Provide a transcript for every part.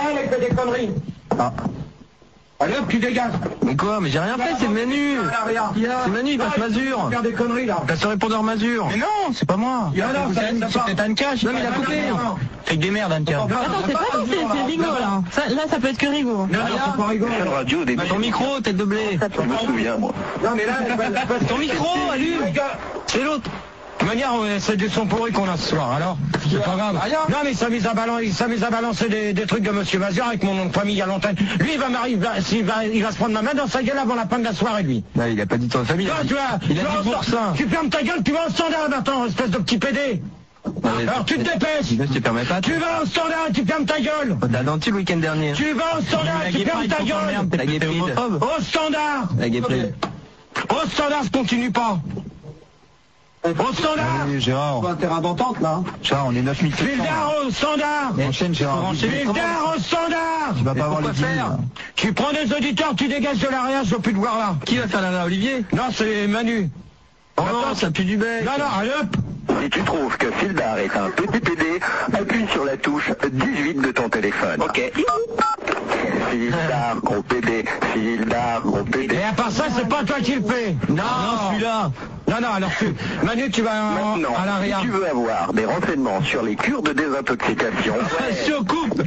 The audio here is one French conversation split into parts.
il fait des conneries. Ah. Allez hop, tu dégages. Mais quoi? Mais j'ai rien fait, c'est Manu. C'est Manu, il passe Mazur. Faire des conneries là. T'as ce répondeur Mazur. Mais non, c'est pas moi. C'est peut-être Anka. Non, mais il a coupé. Fais que des merdes, Anka. Attends, c'est pas ça, c'est Rigo là. Là, ça peut être que Rigo. Non, c'est pas rigolo. Quelle radio des Ton micro, tête de blé. Je me souviens, moi. Non, mais là, Ton micro, allume. C'est l'autre. De manière, c'est du son pourri qu'on a ce soir, alors c'est pas grave. Non, mais il s'amuse à balancer des trucs de Monsieur Mazur avec mon nom de famille à l'antenne. Lui, il va se prendre ma main dans sa gueule avant la fin de la soirée, lui. Non, il a pas dit ton famille. Il a dit pour ça. Tu fermes ta gueule, tu vas au standard maintenant, espèce de petit pédé. Alors tu te dépêches. Je te permets pas. Tu vas au standard et tu fermes ta gueule. T'as denti le week-end dernier. Tu vas au standard et tu fermes ta gueule. La guépride. Au standard. La guépride. Au standard, je continue pas. Au standard. Oui, Gérard. Un terrain d'entente là. Gérard, on est 9000. Vildar au standard. Enchaîne, Gérard. Vildar au standard. Tu vas pas avoir les faire. Tu prends des auditeurs, tu dégages de l'arrière, je veux plus te voir là. Qui va faire la Olivier? Non, c'est Manu. Oh non, ça pue du bec. Non, allez hop. Si tu trouves que Sildar est un petit PD, appuie sur la touche 18 de ton téléphone. Ok. Sildar, gros PD. Sildar, gros PD. Et à part ça, c'est pas toi qui le fais. Non, celui-là. Non, alors Manu, tu vas Maintenant, à l'arrière. si tu veux avoir des renseignements sur les cures de désintoxication, Coupe.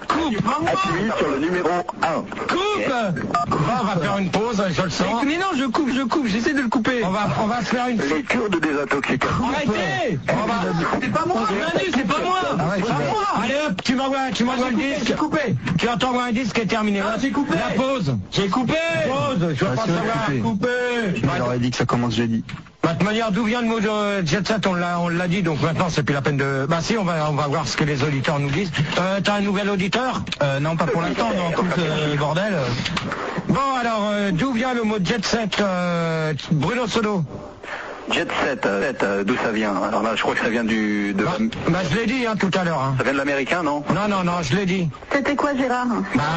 appuie sur le numéro 1. Coupe. On va faire une pause, je le sens. Mais non, je coupe, j'essaie de le couper. On va se faire une... Les cures de désintoxication. Arrêtez. C'est pas moi. Manu, c'est pas moi. C'est pas moi. Allez hop, tu m'envoies le disque. J'ai coupé. Tu t'envoies un disque qui est terminé. J'ai coupé. La pause. J'ai coupé. Pause. Je veux pas savoir couper. Je leur ai dit que ça commence jeudi. De toute manière, d'où vient le mot de jet set, on l'a dit, donc maintenant c'est plus la peine de... Bah si, on va voir ce que les auditeurs nous disent. T'as un nouvel auditeur? Non, pas pour l'instant, on est en couple bordel. Bon alors, d'où vient le mot jet set, Bruno Solo? Jet set, d'où ça vient? Alors là, je crois que ça vient Bah je l'ai dit tout à l'heure. Ça vient de l'américain, non? Non, je l'ai dit. C'était quoi, Gérard?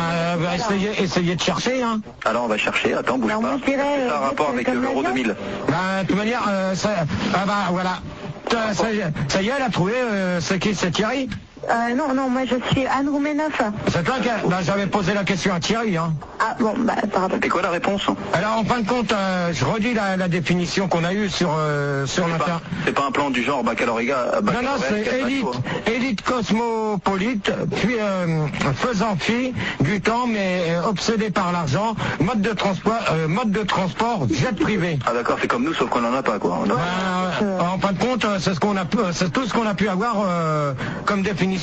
Essayez de chercher, hein. Alors on va chercher, attends, bouge Alors, pas. moi, je dirais, C'est un rapport avec l'Euro 2000. Bah de toute manière, voilà. Ça y est, elle a trouvé, c'est qui? C'est Thierry? Non, moi je suis Anne Rouménoff. C'est toi qui j'avais posé la question à Thierry, hein. Ah bon, pardon. C'était quoi la réponse? Alors en fin de compte, je redis la définition qu'on a eue sur l'inter... C'est pas un plan du genre baccalauréat. Non, c'est élite cosmopolite, puis faisant fi du temps, mais obsédé par l'argent, mode de transport, jet privé. Ah d'accord, c'est comme nous, sauf qu'on en a pas, quoi. En fin de compte, c'est tout ce qu'on a pu avoir comme définition.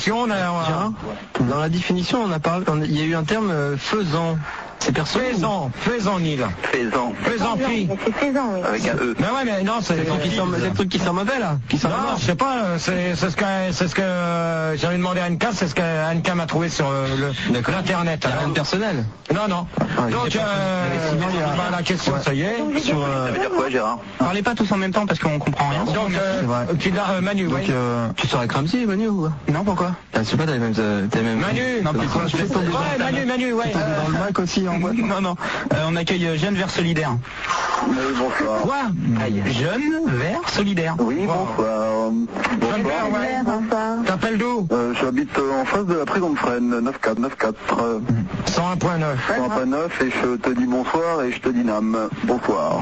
Dans la définition, on a parlé, il y a eu un terme faisant. C'est perso. Faisan Nil. Faisan fille. C'est Faisan, oui. Avec un E. Mais ouais, mais non, c'est le truc qui sort mauvais là. Non, je sais pas, c'est ce que j'avais demandé à Anka, c'est ce qu'Anka m'a trouvé sur l'internet. Rien de personnel. Non. Donc la question, ça y est. Ça veut dire quoi, Gérard? Parlez pas tous en même temps parce qu'on comprend rien. Donc Manu, donc tu sors avec Ramsey, Manu ou quoi? Non, pourquoi? Je sais pas, t'as les mêmes. Manu. Non, plus je laisse tomber. Ouais, Manu, ouais. Dans le mic aussi. Non. On accueille Jeunes Verts Solidaires. Oui, bonsoir. Quoi? Jeunes Verts Solidaires. Oui, bonsoir. Bonsoir. T'appelles d'où? J'habite en face de la prison de Fresnes, 94. 101.9. Et je te dis bonsoir et je te dis Nam. Bonsoir.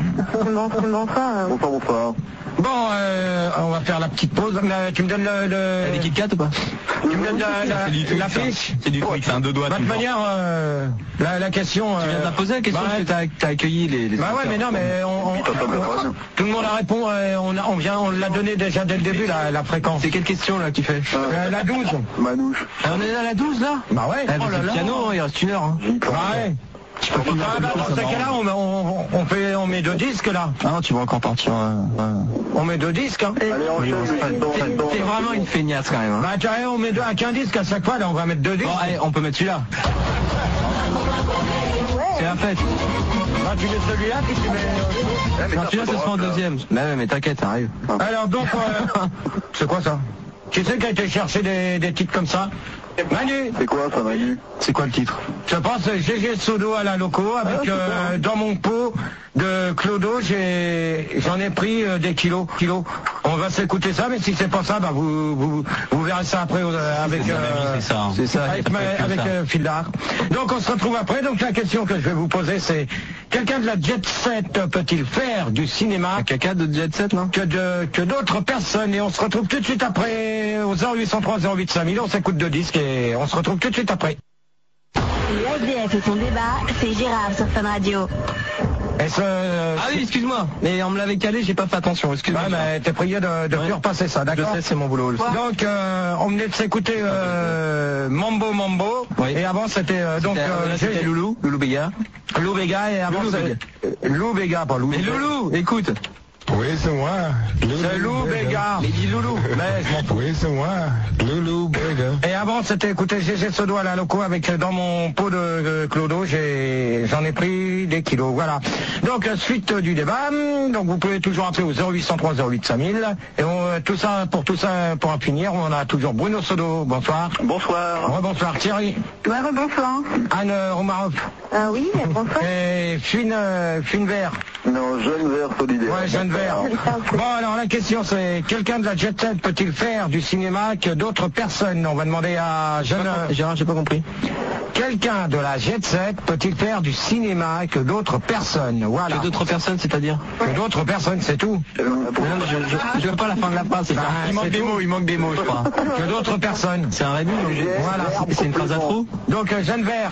Bonsoir. Bon, on va faire la petite pause. Tu me donnes T'as des Kit Kat ou pas? Tu me donnes la fiche? C'est du truc, c'est un deux doigts. De toute manière, la question... Tu viens de la poser la question que t'as accueilli les... Bah ouais, mais non, mais tout le monde a répondu, on l'a donné déjà dès le début, la fréquence. C'est quelle question là que tu fais? La 12. Manouche. On est à la 12 là? Bah ouais. Oh là là. Piano, il reste 1 heure. Bah ouais. Dans ce cas-là, on met 2 disques là. Ah non, tu vas encore partir. On met 2 disques. Hein. Allez, T'es vraiment une feignasse quand même. Bah tiens, on met avec un disque à chaque fois, là on va mettre 2 disques. Bon, allez, on peut mettre celui-là. C'est la fête. Bah tu mets celui-là, puis tu mets... Non, celui-là, ça sera en deuxième. Mais t'inquiète, ça arrive. Alors donc, c'est quoi ça? Qui c'est qui a été chercher des titres comme ça? Manu. C'est quoi ça, Manu? C'est quoi le titre? Je pense GG Sodo à la loco avec dans mon pot de Clodo, j'en ai pris des kilos. On va s'écouter ça, mais si c'est pas ça, bah vous verrez ça après avec Fildar. Donc on se retrouve après. Donc la question que je vais vous poser, c'est quelqu'un de la Jet Set peut-il faire du cinéma? Caca de Jet Set, non? Que d'autres personnes. Et on se retrouve tout de suite après au 0803 08 5000. On s'écoute deux disques et on se retrouve tout de suite après. L'ASDF et son débat, c'est Gérard sur Fun Radio. Ah oui, excuse-moi, mais on me l'avait calé, j'ai pas fait attention, excuse-moi. Ouais, mais t'es prié de plus repasser ça, d'accord? Je sais, c'est mon boulot. Donc, on venait de s'écouter Mambo, oui. Et avant c'était c'était Loulou Béga. Lou Béga, et avant c'était Lou Béga, pas Lou. Mais Loulou, écoute. Oui, c'est moi. C'est Lou Béga. Mais dis Loulou. Mais je m'en fous. Oui, c'est moi. Loulou Béga. Et avant, c'était écouter GG Sodo à la loco avec dans mon pot de Clodo, j'en ai pris des kilos. Voilà. Donc, suite du débat. Donc, vous pouvez toujours appeler au 0803 08 5000. Et tout ça, pour en finir, on a toujours Bruno Sodo. Bonsoir. Bonsoir. Bonsoir Thierry. Ouais, bonsoir. Anne Romaroff. Oui, bonsoir. Et Fune Vert. Non, Jeune Vert solidaire. Ouais, Jeune Vert. Bon, alors la question c'est, quelqu'un de la Jet Set peut-il faire du cinéma que d'autres personnes? On va demander à Jeune... Gérard, j'ai pas compris. Quelqu'un de la Jet Set peut-il faire du cinéma que d'autres personnes? Voilà. Que d'autres personnes, c'est-à-dire? Que d'autres personnes, c'est tout. Je veux pas la fin de la phrase, c'est ça. Il manque des mots, je crois. Que d'autres personnes. C'est un rébut, voilà. C'est une phrase à trop. Donc, Jeune Vert.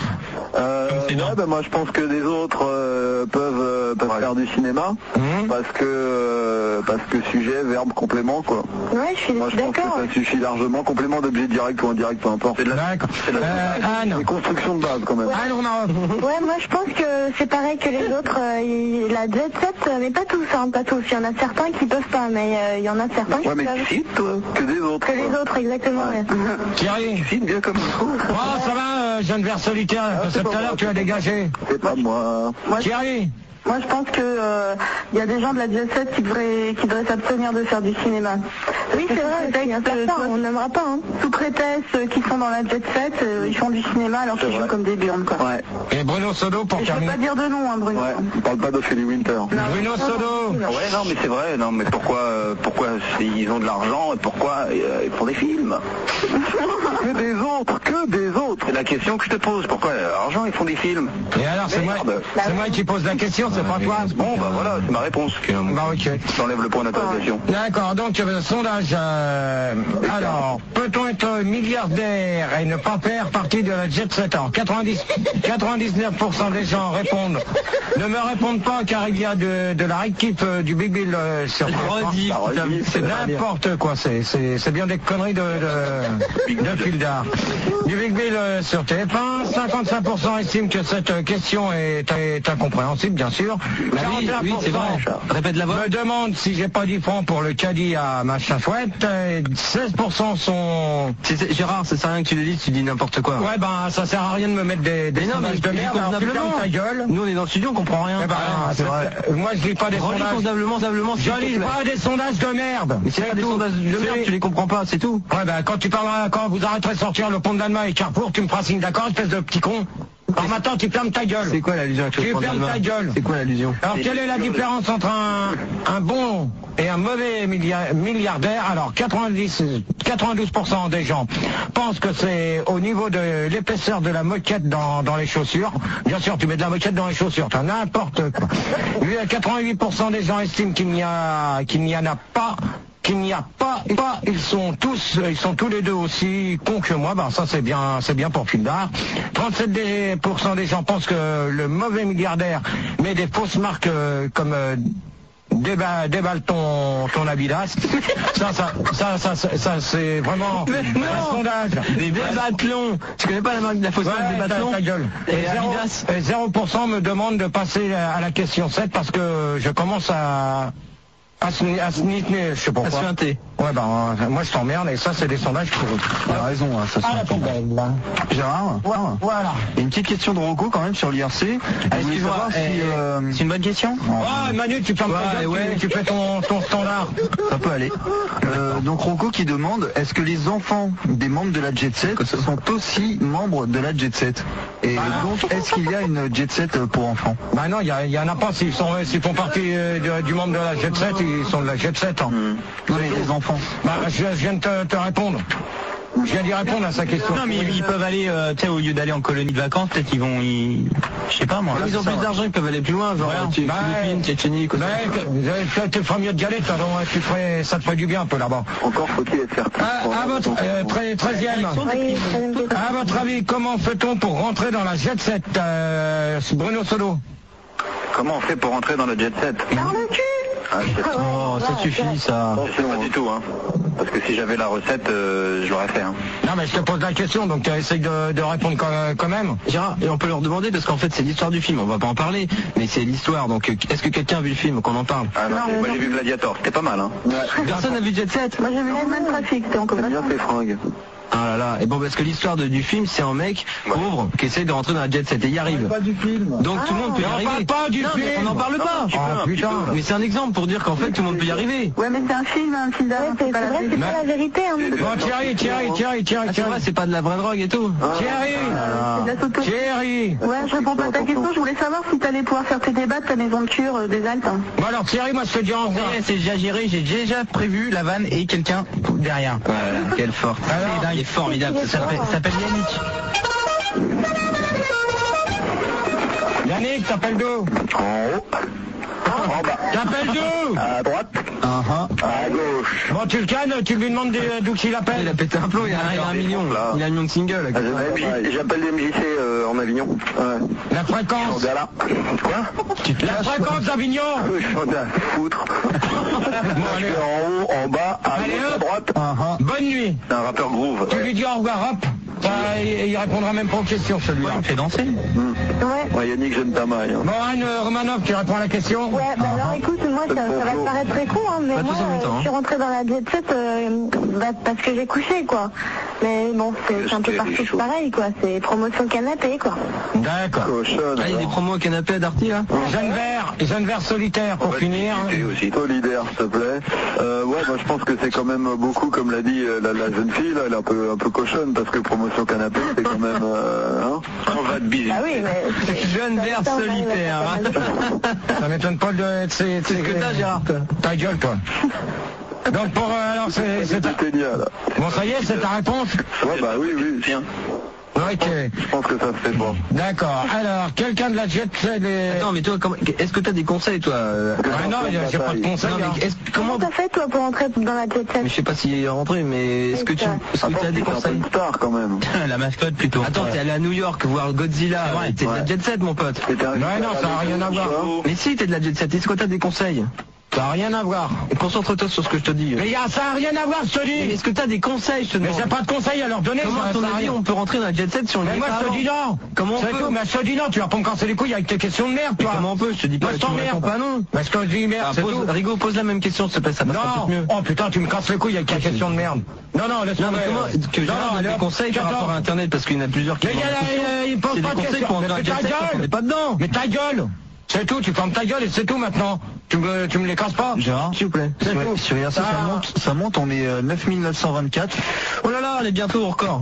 Moi je pense que des autres peuvent faire du cinéma parce que sujet, verbe, complément quoi. Ouais, je suis Moi je pense que ça suffit largement, complément d'objet direct ou indirect, peu importe. D'accord. Anne. Construction de base quand même. Anne Romaroff. Ouais, moi je pense que c'est pareil que les autres. La Jet Set, mais pas tous, pas tous. Il y en a certains qui peuvent pas, mais il y en a certains qui peuvent. Si, toi, que des autres. Que les autres, exactement. Ouais. Thierry. Si, bien comme ça. Oh, ça va, Jeune Vert solitaire, parce que tout à l'heure tu as dégagé. C'est pas moi. Thierry. Moi, je pense que il y a des gens de la Jet Set qui devraient s'abstenir de faire du cinéma. Oui, c'est vrai. Il y a certains, on n'aimera pas. Sous prétexte qu'ils sont dans la Jet Set, ils font du cinéma alors qu'ils jouent comme des burnes, quoi. Ouais. Et Bruno Sodo pour terminer. Je peux pas dire de nom, Bruno. Ouais. On parle pas d'Ophélie Winter. Bruno Sodo. Ouais, non, mais c'est vrai. Non, mais pourquoi ils ont de l'argent et pourquoi ils font des films? Que des autres. C'est la question que je te pose. Pourquoi l'argent ils font des films? Et alors c'est moi qui pose la question, c'est pas toi. Bon bah voilà, c'est ma réponse. Bah ok. J'enlève le point d'interrogation. D'accord, donc sondage. Alors, peut-on être milliardaire et ne pas faire partie de la Jet Set? Alors, 99% des gens répondent. Ne me répondent pas car il y a de la rééquipe du Big Bill sur c'est n'importe quoi, c'est bien des conneries de Fildar. Du Big Bill sur TF1, 55% estiment que cette question est incompréhensible, bien sûr. 41% c'est vrai. Répète la voix. me demande si j'ai pas 10 francs pour le caddie à machin chouette. 16% sont... Gérard, ça sert à rien que tu le dises, tu dis n'importe quoi. Ouais, ben ça sert à rien de me mettre des sondages de merde. Alors, tu fermes ta gueule. Nous on est dans le studio, on comprend rien. Eh ben, c'est vrai. Moi je lis pas des sondages. Je lis pas des sondages de merde. Mais c'est pas des sondages de merde, tu les comprends pas, c'est tout. Ouais, ben quand vous arrêterez de sortir le pont d'Allemagne et Carrefour, tu me feras signe d'accord, espèce de petit con. Alors maintenant tu fermes ta gueule. C'est quoi l'allusion? Tu fermes ta gueule. C'est quoi l'allusion? Alors quelle est la différence entre un bon et un mauvais milliardaire? Alors 92% des gens pensent que c'est au niveau de l'épaisseur de la moquette dans les chaussures. Bien sûr, tu mets de la moquette dans les chaussures, t'as n'importe quoi. 88% des gens estiment qu'il n'y en a pas. Ils sont tous les deux aussi cons que moi. Ben ça c'est bien pour Fildar. 37% des gens pensent que le mauvais milliardaire met des fausses marques comme déballe ton Adidas. Ça c'est vraiment un sondage. Des Débathlon. Tu connais pas la marque de la fausse marque Débathlon? Ta gueule. Et 0% me demande de passer à la question 7 parce que je commence à je sais pas quoi. Ouais, moi je t'emmerde et ça c'est des sondages pour eux. Il a raison, ça se la poubelle, là. Gérard, voilà. Il y a une petite question de Rocco quand même sur l'IRC. Excuse-moi, c'est une bonne question. Manu, tu fermes ta gueule, tu fais ton standard. Ça peut aller. Donc Rocco qui demande, est-ce que les enfants des membres de la Jet Set sont aussi membres de la Jet Set? Et donc, est-ce qu'il y a une Jet Set pour enfants? Bah non, il y en a pas. S'ils font partie du membre de la Jet Set, ils sont de la Jet Set. Hein. Non, mais les enfants. Bah, je viens de te répondre. Je viens d'y répondre à sa question. Non, mais ils peuvent aller, au lieu d'aller en colonie de vacances, peut-être qu'ils vont je sais pas moi. Ils ont plus d'argent, ils peuvent aller plus loin, genre Philippines, Tchétchénie, quoi. Tu ferais mieux de y aller, ça te ferait du bien un peu là-bas. Encore faut-il être certain. À votre 13e. À votre avis, comment fait-on pour rentrer dans la Jet Set, Bruno Solo? Comment on fait pour rentrer dans la Jet Set? Dans le cul. Oh, ça suffit, ça. Non, c'est pas du tout, hein. Parce que si j'avais la recette, je l'aurais fait, hein. Non, mais je te pose la question, donc essaye de répondre quand même. Gérard, et on peut leur demander, parce qu'en fait, c'est l'histoire du film, on va pas en parler, mais c'est l'histoire, donc est-ce que quelqu'un a vu le film, qu'on en parle? Ah non, moi j'ai vu Gladiator, c'était pas mal, hein. Personne n'a vu Jet Set? Moi j'ai vu les mêmes trafics, c'était encore bien fait fringues. Ah là là, et bon, parce que l'histoire du film, c'est un mec pauvre qui essaie de rentrer dans la Jet Set et y arrive. Pas du film. Donc tout le monde peut y arriver. On parle pas du film. On n'en parle pas. Putain. Mais c'est un exemple pour dire qu'en fait tout le monde peut y arriver. Ouais, mais c'est un film d'art. C'est pas la vérité. Hein. Bon, Thierry. C'est vrai, c'est pas de la vraie drogue et tout. Thierry. Ouais, je réponds pas à ta question. Je voulais savoir si t'allais pouvoir faire tes débats de ta maison de cure des Alpes. Bon alors Thierry, moi je te dis en revoir. C'est déjà géré, j'ai déjà prévu la vanne et quelqu'un derrière. Voilà, quelle force. Il est formidable, ça s'appelle Yannick. Yannick, t'appelles d'où? En haut. En bas. T'appelles d'où? À droite. À gauche. Bon, tu le cannes, tu lui demandes d'où qu'il appelle. Il a pété un plomb, il a 1 million. Il a 1 million de singles. J'appelle les MJC en Avignon. Ouais. La fréquence. Là. Quoi? La fréquence d'Avignon. J'en ai à foutre. Moi je suis en haut, en bas, à droite. Bonne nuit. C'est un rappeur groove. Tu lui dis au revoir, hop. Il répondra même pas aux questions, celui-là. Il me fait danser. Ouais. Yannick, j'aime ta maille. Bon, Anne Romanov, tu réponds à la question? Ouais, bah alors écoute, moi ça va te paraître très con, hein, mais moi je suis rentrée dans la Jet Set parce que j'ai couché, quoi. Mais bon, c'est un peu partout pareil, quoi. C'est promotion canapé, quoi. D'accord. Il y a des promos au canapé à Darty, là? Jeune vert solitaire pour finir. Aussi. Solidaire, s'il te plaît. Ouais, moi je pense que c'est quand même beaucoup, comme l'a dit la jeune fille, là, elle est un peu cochonne, parce que promotion canapé, c'est quand même... on va te biser. Ah oui, mais... Jeune vert solitaire. Ça m'étonne pas de... C'est ce que t'as, Gérard. Ta gueule, toi. Donc pour... alors c'est ta... Bon, ça y est, c'est ta réponse? Ouais, bah oui, tiens. Ok. Je pense que ça se fait pas. D'accord. Alors, quelqu'un de la Jet Set... Attends, mais toi, est-ce que t'as des conseils, toi? Non, j'ai pas de conseils. Comment t'as fait, toi, pour entrer dans la Jet Set? Mais je sais pas s'il est rentré, mais est-ce que tu as des conseils? C'est star, quand même. La mascotte, plutôt. Attends, t'es allé à New York voir Godzilla. T'es de la Jet Set, mon pote. Non, ça n'a rien à voir. Mais si, t'es de la Jet Set. Est-ce que t'as des conseils? Ça n'a rien à voir. Concentre-toi sur ce que je te dis. Mais ça n'a rien à voir, je te dis. Est-ce que t'as des conseils, je te demande? Mais j'ai pas de conseils à leur donner. Comment, à ton avis, on peut rentrer dans la Jet Set si on Mais moi, je te dis non. Comment on peut? Mais je te dis non, tu vas pas me casser les couilles avec tes questions de merde, toi. Comment on peut? Je te dis pas, tu me réponds pas non. Mais je te dis merde, c'est tout. Rigo, pose la même question, s'il te plaît, ça passera peut-être mieux. Oh putain, tu me casses les couilles avec tes questions de merde. Non, laisse-moi. Non, mais comment, que Gérard donne des conseils par rapport à Internet, parce qu'il y en a plusieurs qui... Mais il pose pas de questions. Mais ta gueule. On est pas dedans. Mais ta gueule. C'est tout, tu fermes ta gueule et c'est tout maintenant. Tu me les casses pas? Gérard, s'il vous plaît. Sur IRC, ça monte, on est 9924. Oh là là, on est bientôt au record.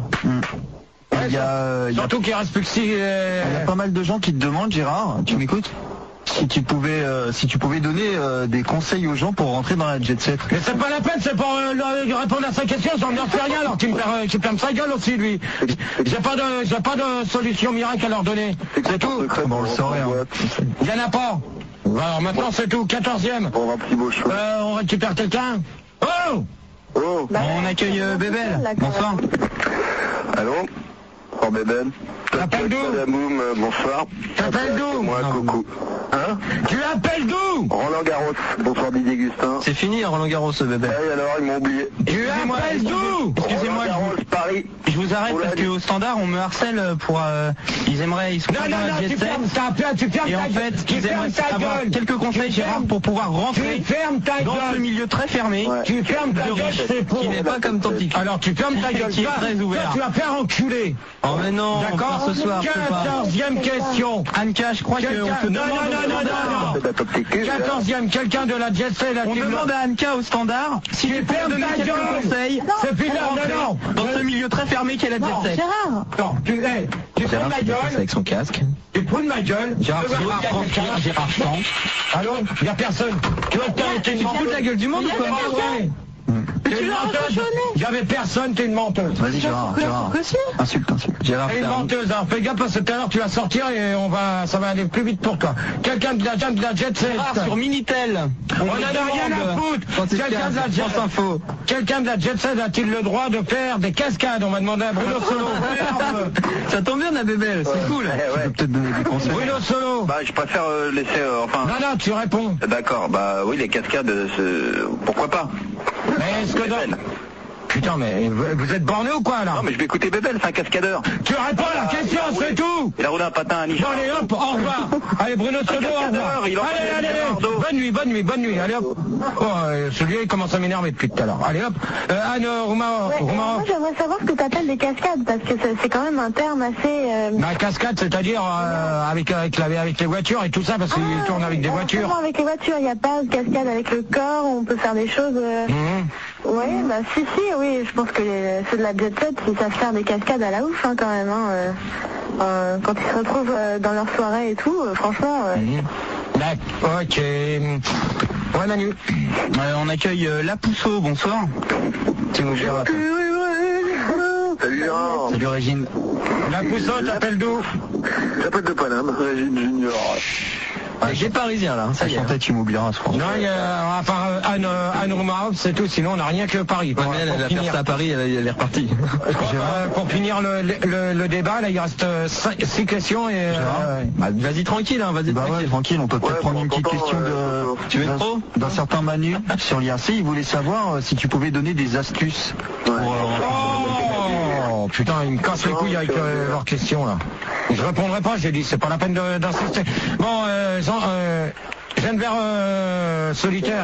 Surtout qu'il reste plus que 6... Il y a pas mal de gens qui te demandent, Gérard, tu m'écoutes? Si tu pouvais donner des conseils aux gens pour rentrer dans la Jet Set. Mais c'est pas la peine, c'est pour répondre à sa question, j'en sais rien, alors tu fermes sa gueule aussi, lui. J'ai pas de solution miracle à leur donner. C'est tout. Bon, on le saurait. Il y en a pas. Alors maintenant c'est tout, 14e. Bon, un petit beau cheveu. On récupère quelqu'un. Oh, on accueille Bébel. Bonsoir. Allô? Fort Bébel. T'appelles d'où? Bonsoir. T'appelles d'où? Moi, coucou. Hein? Tu appelles d'où? Roland Garros. Bonsoir Didier Gustin. C'est fini Roland Garros, Bébel. Ouais, alors ils m'ont oublié. Tu appelles d'où? Excusez-moi. Roland Garros, Paris Paris. Je vous arrête parce qu'au standard, on me harcèle pour... ils sont pas dans la jet set. Tu fermes et ta en fait, tu ils fermes aimeraient ta avoir gueule. quelques conseils, Gérard, pour pouvoir rentrer Tu fermes ta dans gueule. ce milieu très fermé. Ouais. Tu fermes ta gueule, c'est pour. Qui n'est pas comme ton petit cul. Alors tu fermes ta gueule, Qui est très ouvert. Tu vas faire enculer. Oh mais non, D'accord, ce soir, c'est pas... 14e question. Anka, je crois qu'on se Non, demande... C'est la top sécu. 14e, quelqu'un de la jet set. On demande à Anka au standard si tu peux fermes donner ta quelques gueule. conseils C'est plus pour rentrer dans ce milieu très fermé qu'est la jet set. Gérard. Non, tu fermes ta gueule. Avec son casque. Tu prends de ma gueule. Gérard Franck. Allô, il n'y a personne. Tu vas t'arrêter de fous de la gueule du monde ou quoi? T'es une menteuse. Il n'y avait personne, t'es une menteuse. Vas-y, Gérard. Insulte. Gérard T'es une menteuse, hein. Fais gaffe parce que tout à l'heure tu vas sortir et ça va aller plus vite pour toi. Quelqu'un de la jet set. Sur Minitel. On n'en a rien à foutre. Quelqu'un de la jet set a-t-il le droit de faire des cascades? On va demander à Bruno Solo. Ça tombe bien, la bébelle, c'est cool. Tu peux peut-être donner des conseils. Bruno Solo. Bah, je préfère laisser, Non, tu réponds. D'accord, bah oui, les cascades, pourquoi pas? Mais est-ce que Putain, mais vous êtes borné ou quoi là? Non, mais je vais écouter Bébel, c'est un cascadeur. Tu réponds à la question, c'est tout. Il a roulé un patin à Nice. Bon, allez hop, au revoir. Allez, Bruno Solo, au revoir. Allez, bonne nuit, allez hop. Oh, celui-là, il commence à m'énerver depuis tout à l'heure. Allez hop. Anne Moi, j'aimerais savoir ce que tu appelles des cascades, parce que c'est quand même un terme assez... Ma cascade, c'est-à-dire avec les voitures et tout ça, parce qu'il tourne avec des voitures. Non, avec les voitures, il n'y a pas de cascade avec le corps, on peut faire des choses... Oui, bah si, oui, je pense que ceux de la jet set, ils savent faire des cascades à la ouf, hein, quand même, quand ils se retrouvent dans leur soirée et tout, franchement... D'accord, ok. Ouais, Manu. On accueille La Pousseau, bonsoir. Tu nous gères. Salut Gérard. Salut Régine. La Pousseau, t'appelles d'où? J'appelle de Paname, Régine Junior. J'ai parisien là, ça y est. Chanter, tu m'oublieras, je crois. Non, il y a à part Anne Romarov, c'est tout, sinon on n'a rien que Paris. Ouais, elle va faire ça à Paris, elle est repartie. Pour finir le débat, là il reste 6 questions et... Vas-y tranquille, hein, vas-y Bah ouais, tranquille, on peut peut-être prendre une petite question d'un certain Manu sur l'IRC. Il voulait savoir si tu pouvais donner des astuces pour... Oh putain, ils me cassent les couilles avec leurs questions là. Je répondrai pas, j'ai dit, c'est pas la peine d'insister. Bon, je viens de vers solitaire.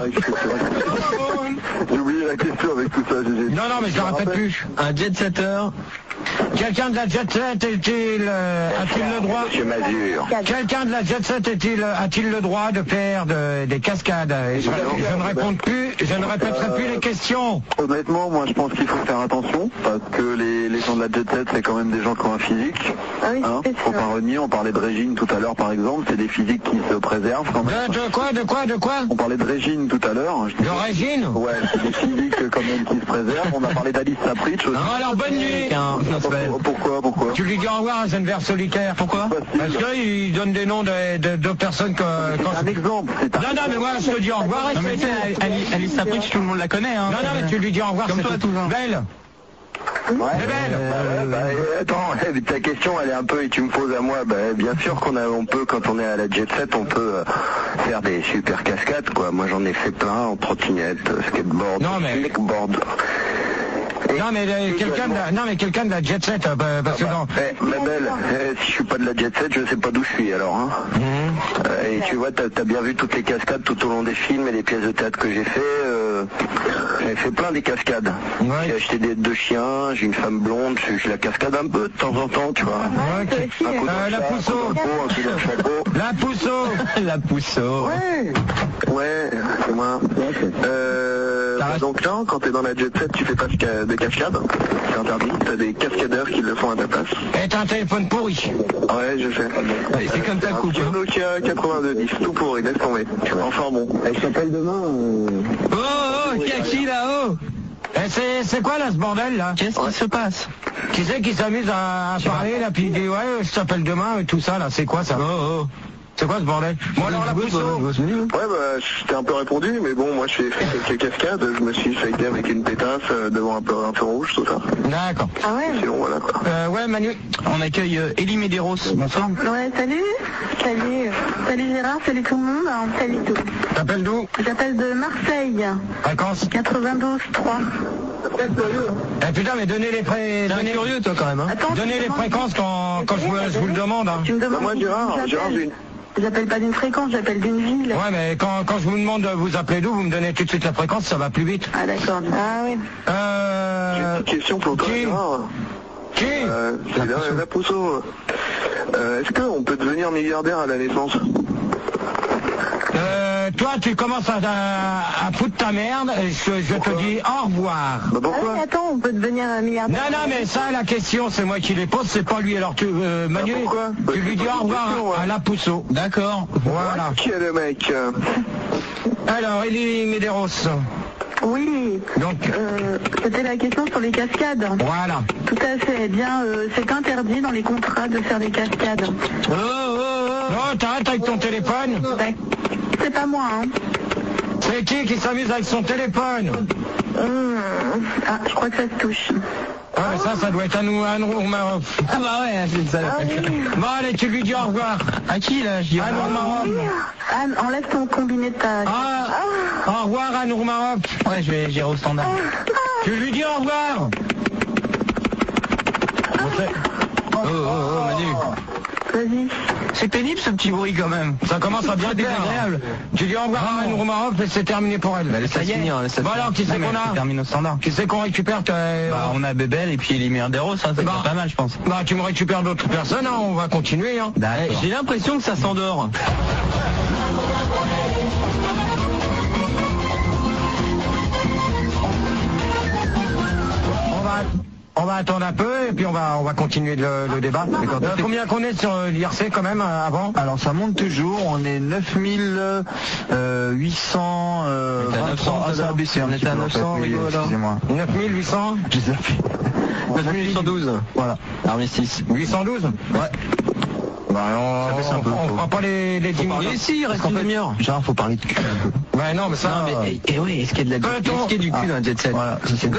J'ai oublié la question avec tout ça, GG. Non, mais je la répète plus. Un jet-setter. Quelqu'un de la jet set a-t-il le droit? Monsieur Mazur. Quelqu'un de la jet set a-t-il le droit de faire des cascades? Je ne réponds plus, je ne répéterai plus les questions. Honnêtement, moi je pense qu'il faut faire attention, parce que les gens de la jet set, c'est quand même des gens qui ont un physique. Ah oui, c'est Faut pas renier, on parlait de Régine tout à l'heure par exemple, c'est des physiques qui se préservent quand même. De quoi? On parlait de Régine tout à l'heure. De Régine? Ouais, c'est des physiques quand même qui se préservent. On a parlé d'Alice Sapritch aussi. Non, alors bonne nuit. Pourquoi? Tu lui dis au revoir à Geneviève Solitaire. Pourquoi? Parce qu'il donne des noms de personnes que... Un exemple. Non, mais moi je te dis au revoir. Non, mais Alice Sapritch, tout le monde la connaît. Hein. Non, mais tu lui dis au revoir. Comme toi, tout Belle. Ouais, belle. Attends, ta question elle est un peu, et tu me poses à moi, bien sûr on peut, quand on est à la jet set, on peut faire des super cascades, quoi. Moi j'en ai fait plein, en trottinette, skateboard, snakeboard. Non mais quelqu'un de la jet set, parce que non. Mais belle, si je suis pas de la jet set, je sais pas d'où je suis alors. Hein. Et tu vois, t'as bien vu toutes les cascades tout au long des films et des pièces de théâtre que j'ai fait. J'ai fait plein des cascades. Ouais. J'ai acheté deux chiens, j'ai une femme blonde, je la cascade un peu de temps en temps, tu vois. La Pousseau. La Pousseau. La Pousseau. Ouais, c'est moi. Donc là, quand t'es dans la jet set, tu fais pas de cascade. C'est interdit. T'as des cascadeurs qui le font à ta place. Et t'as un téléphone pourri. Ouais, je sais. C'est comme ta coupe. Un Nokia 8210, tout pourri, laisse tomber. Enfin bon. Elle s'appelle demain. Qui là-haut? C'est quoi là ce bordel là? Qu'est-ce qui se passe? Qui c'est qui s'amuse à parler là, puis il dit ouais, je t'appelle demain et tout ça là, c'est quoi ça? C'est quoi ce bordel? Bon alors la Pousseau. Ouais je t'ai un peu répondu, mais bon moi j'ai fait quelques cascades, je me suis fighté avec une pétasse devant un feu rouge, tout ça. D'accord. Ah ouais? Sinon voilà quoi. Ouais Manu. On accueille Elie Medeiros, bonsoir. Ouais, salut Gérard, salut tout le monde, salut tout. T'appelles d'où? J'appelle de Marseille. Vacances? 92.3. Eh putain, mais donnez les curieux, toi, quand même, hein. Attends, donnez les fréquences quand je vous le demande, hein. Tu me demandes Moi, d'où Gérard, j'appelle. J'appelle pas d'une fréquence, j'appelle d'une ville. Ouais, mais quand je vous demande de vous appeler d'où, vous me donnez tout de suite la fréquence, ça va plus vite. Ah d'accord. Ah oui. J'ai une petite question pour toi, Gérard. Qui C'est la Pousseau. Est-ce qu'on peut devenir milliardaire à la naissance? Toi, tu commences à foutre ta merde, et je te dis au revoir. Bah Ah pourquoi? oui, attends, on peut devenir un milliardaire. Non, mais ça, la question, c'est moi qui les pose, c'est pas lui. Alors, Manu, pourquoi? tu lui dis au revoir à la Pousseau. D'accord. Voilà. Qui est le mec? Alors, Elie Medeiros. Oui. Donc, C'était la question sur les cascades. voilà. Tout à fait. Eh bien, c'est interdit dans les contrats de faire des cascades. Oh, t'arrêtes avec ton téléphone. C'est pas moi, hein. C'est qui s'amuse avec son téléphone? Ah, je crois que ça se touche. Ouais, ça doit être Anne Roumanoff. Ah bah ouais, c'est ça. Bon, allez, tu lui dis au revoir. À qui, là? Je dis Anne Roumanoff. Anne, enlève ton combiné de ta... Au revoir, Anne Roumanoff. Ouais, je vais gérer au standard. Tu lui dis au revoir. Oh, Manu. Vas-y. C'est pénible, ce petit bruit, quand même. Ça commence à bien être désagréable. Tu dis au revoir à Anne Roumanoff et c'est terminé pour elle. Ça y est. Bon alors, qui c'est qu'on a? Termine au standard. Qui c'est qu'on récupère? Bah, on a Bébel et puis Elie Medeiros, hein, c'est pas mal, je pense. Bah, tu me récupères d'autres personnes, hein, on va continuer. Hein. J'ai l'impression que ça s'endort. On va attendre un peu et puis on va continuer le débat. Combien qu'on est sur l'IRC quand même avant? Alors ça monte toujours, on est 9800... ça a baissé un petit peu, à 900, excusez-moi. 9800 J'ai zappé. 9812. Voilà. Armistice. 812? Ouais. Bah, on prend pas les 10 000. Et si, il reste une demi-heure. Genre, faut parler de cul un peu. Ouais, non, mais ça... Non, mais, et ouais, est-ce qu'il y a de la est-ce qu'il y a du cul dans la jet set? Voilà, c'est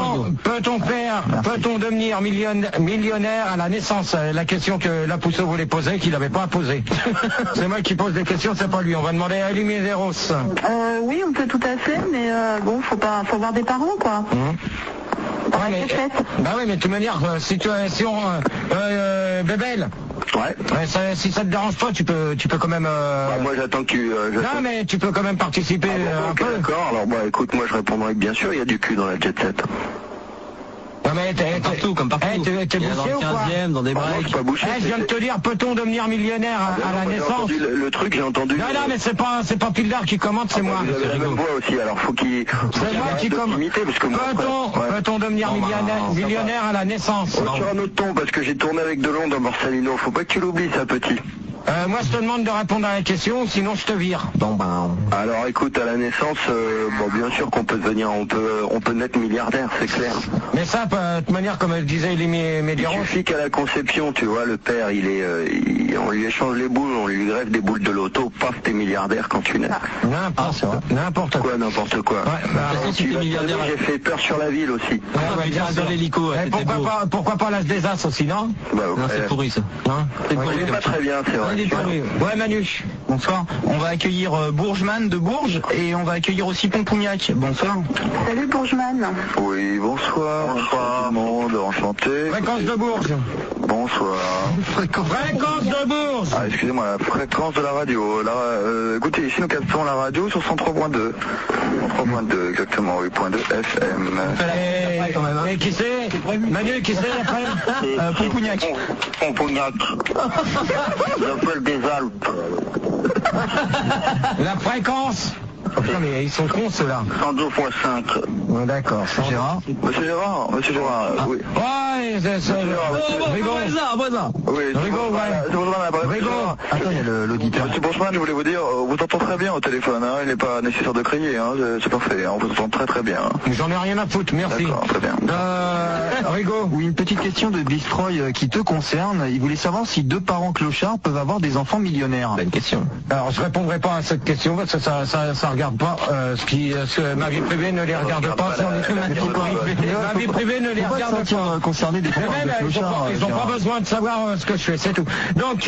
Peut-on devenir millionnaire à la naissance? La question que la Pousseau voulait poser, qu'il n'avait pas à poser. C'est moi qui pose des questions, c'est pas lui. On va demander à Elie Medeiros. Oui, on peut tout à fait, mais bon, faut voir des parents, quoi. Ouais, mais, bah oui, mais de toute manière, si on... Bébel. Ouais. Si ça te dérange pas, tu peux quand même... moi j'attends que tu... Non, mais tu peux quand même participer un peu. D'accord, alors écoute, moi je répondrai que bien sûr il y a du cul dans la jet set. Non mais partout, comme partout. T'es bouché ou quoi? Dans le 15e, dans des breaks. Je suis pas bouché. Je viens de te dire, peut-on devenir millionnaire à la naissance? Le truc, j'ai entendu... Non, mais c'est pas Pildar qui commente, c'est moi. Vous avez la même voix aussi, alors faut qu'il... C'est moi qui commente. Peut-on devenir millionnaire à la naissance? Sur un autre ton, parce que j'ai tourné avec Delon dans Borsalino. Faut pas que tu l'oublies, ça, petit. Moi, je te demande de répondre à la question, sinon je te vire. Alors, écoute, à la naissance, bien sûr qu'on peut devenir, on peut naître milliardaire, c'est clair. Mais ça, de toute manière, comme elle disait Elie Medeiros... Il suffit qu'à la conception, tu vois, le père, on lui échange les boules, on lui greffe des boules de loto, paf, t'es milliardaire quand tu nais. N'importe quoi. N'importe quoi. J'ai fait peur sur la ville aussi. Dans l'hélico. Pourquoi pas l'âge des As aussi, non? Non, c'est pourri, ça. C'est pas très bien, c'est vrai. Ouais, Manu. Bonsoir. On va accueillir Bourgeman de Bourges et on va accueillir aussi Pompougnac. Bonsoir. Salut Bourgeman. Oui, bonsoir. Bonsoir tout le monde, enchanté. Fréquence de Bourges. Bonsoir. Fréquence de Bourges. Ah, excusez-moi, la fréquence de la radio. Écoutez, ici nous captons la radio sur 103.2. 103.2, exactement, oui, .2 FM. Et qui c'est? Manu, qui c'est après? Pompougnac. Pompougnac. J'appelle des Alpes. La fréquence? Putain, mais ils sont cons ceux-là. 102.5. D'accord. Monsieur Gérard, oui. Ouais, c'est... Rigaud. Oui, Rigaud, ouais. Rigaud. Attends, il y a l'auditeur. Monsieur Bourgeman, je voulais vous dire, vous entend très bien au téléphone, hein. Il n'est pas nécessaire de crier, hein. C'est parfait, on vous entend très très bien. J'en ai rien à foutre, merci. D'accord, très bien. Rigaud. Oui, une petite question de Bistroy qui te concerne. Il voulait savoir si deux parents clochards peuvent avoir des enfants millionnaires. Bonne question. Alors, je répondrai pas à cette question parce que ça regarde pas, ma vie privée ne les regarde pas. Attention, ma vie privée ne les regarde pas. Concerné des Ils n'ont pas besoin de savoir ce que je fais, c'est tout. Donc,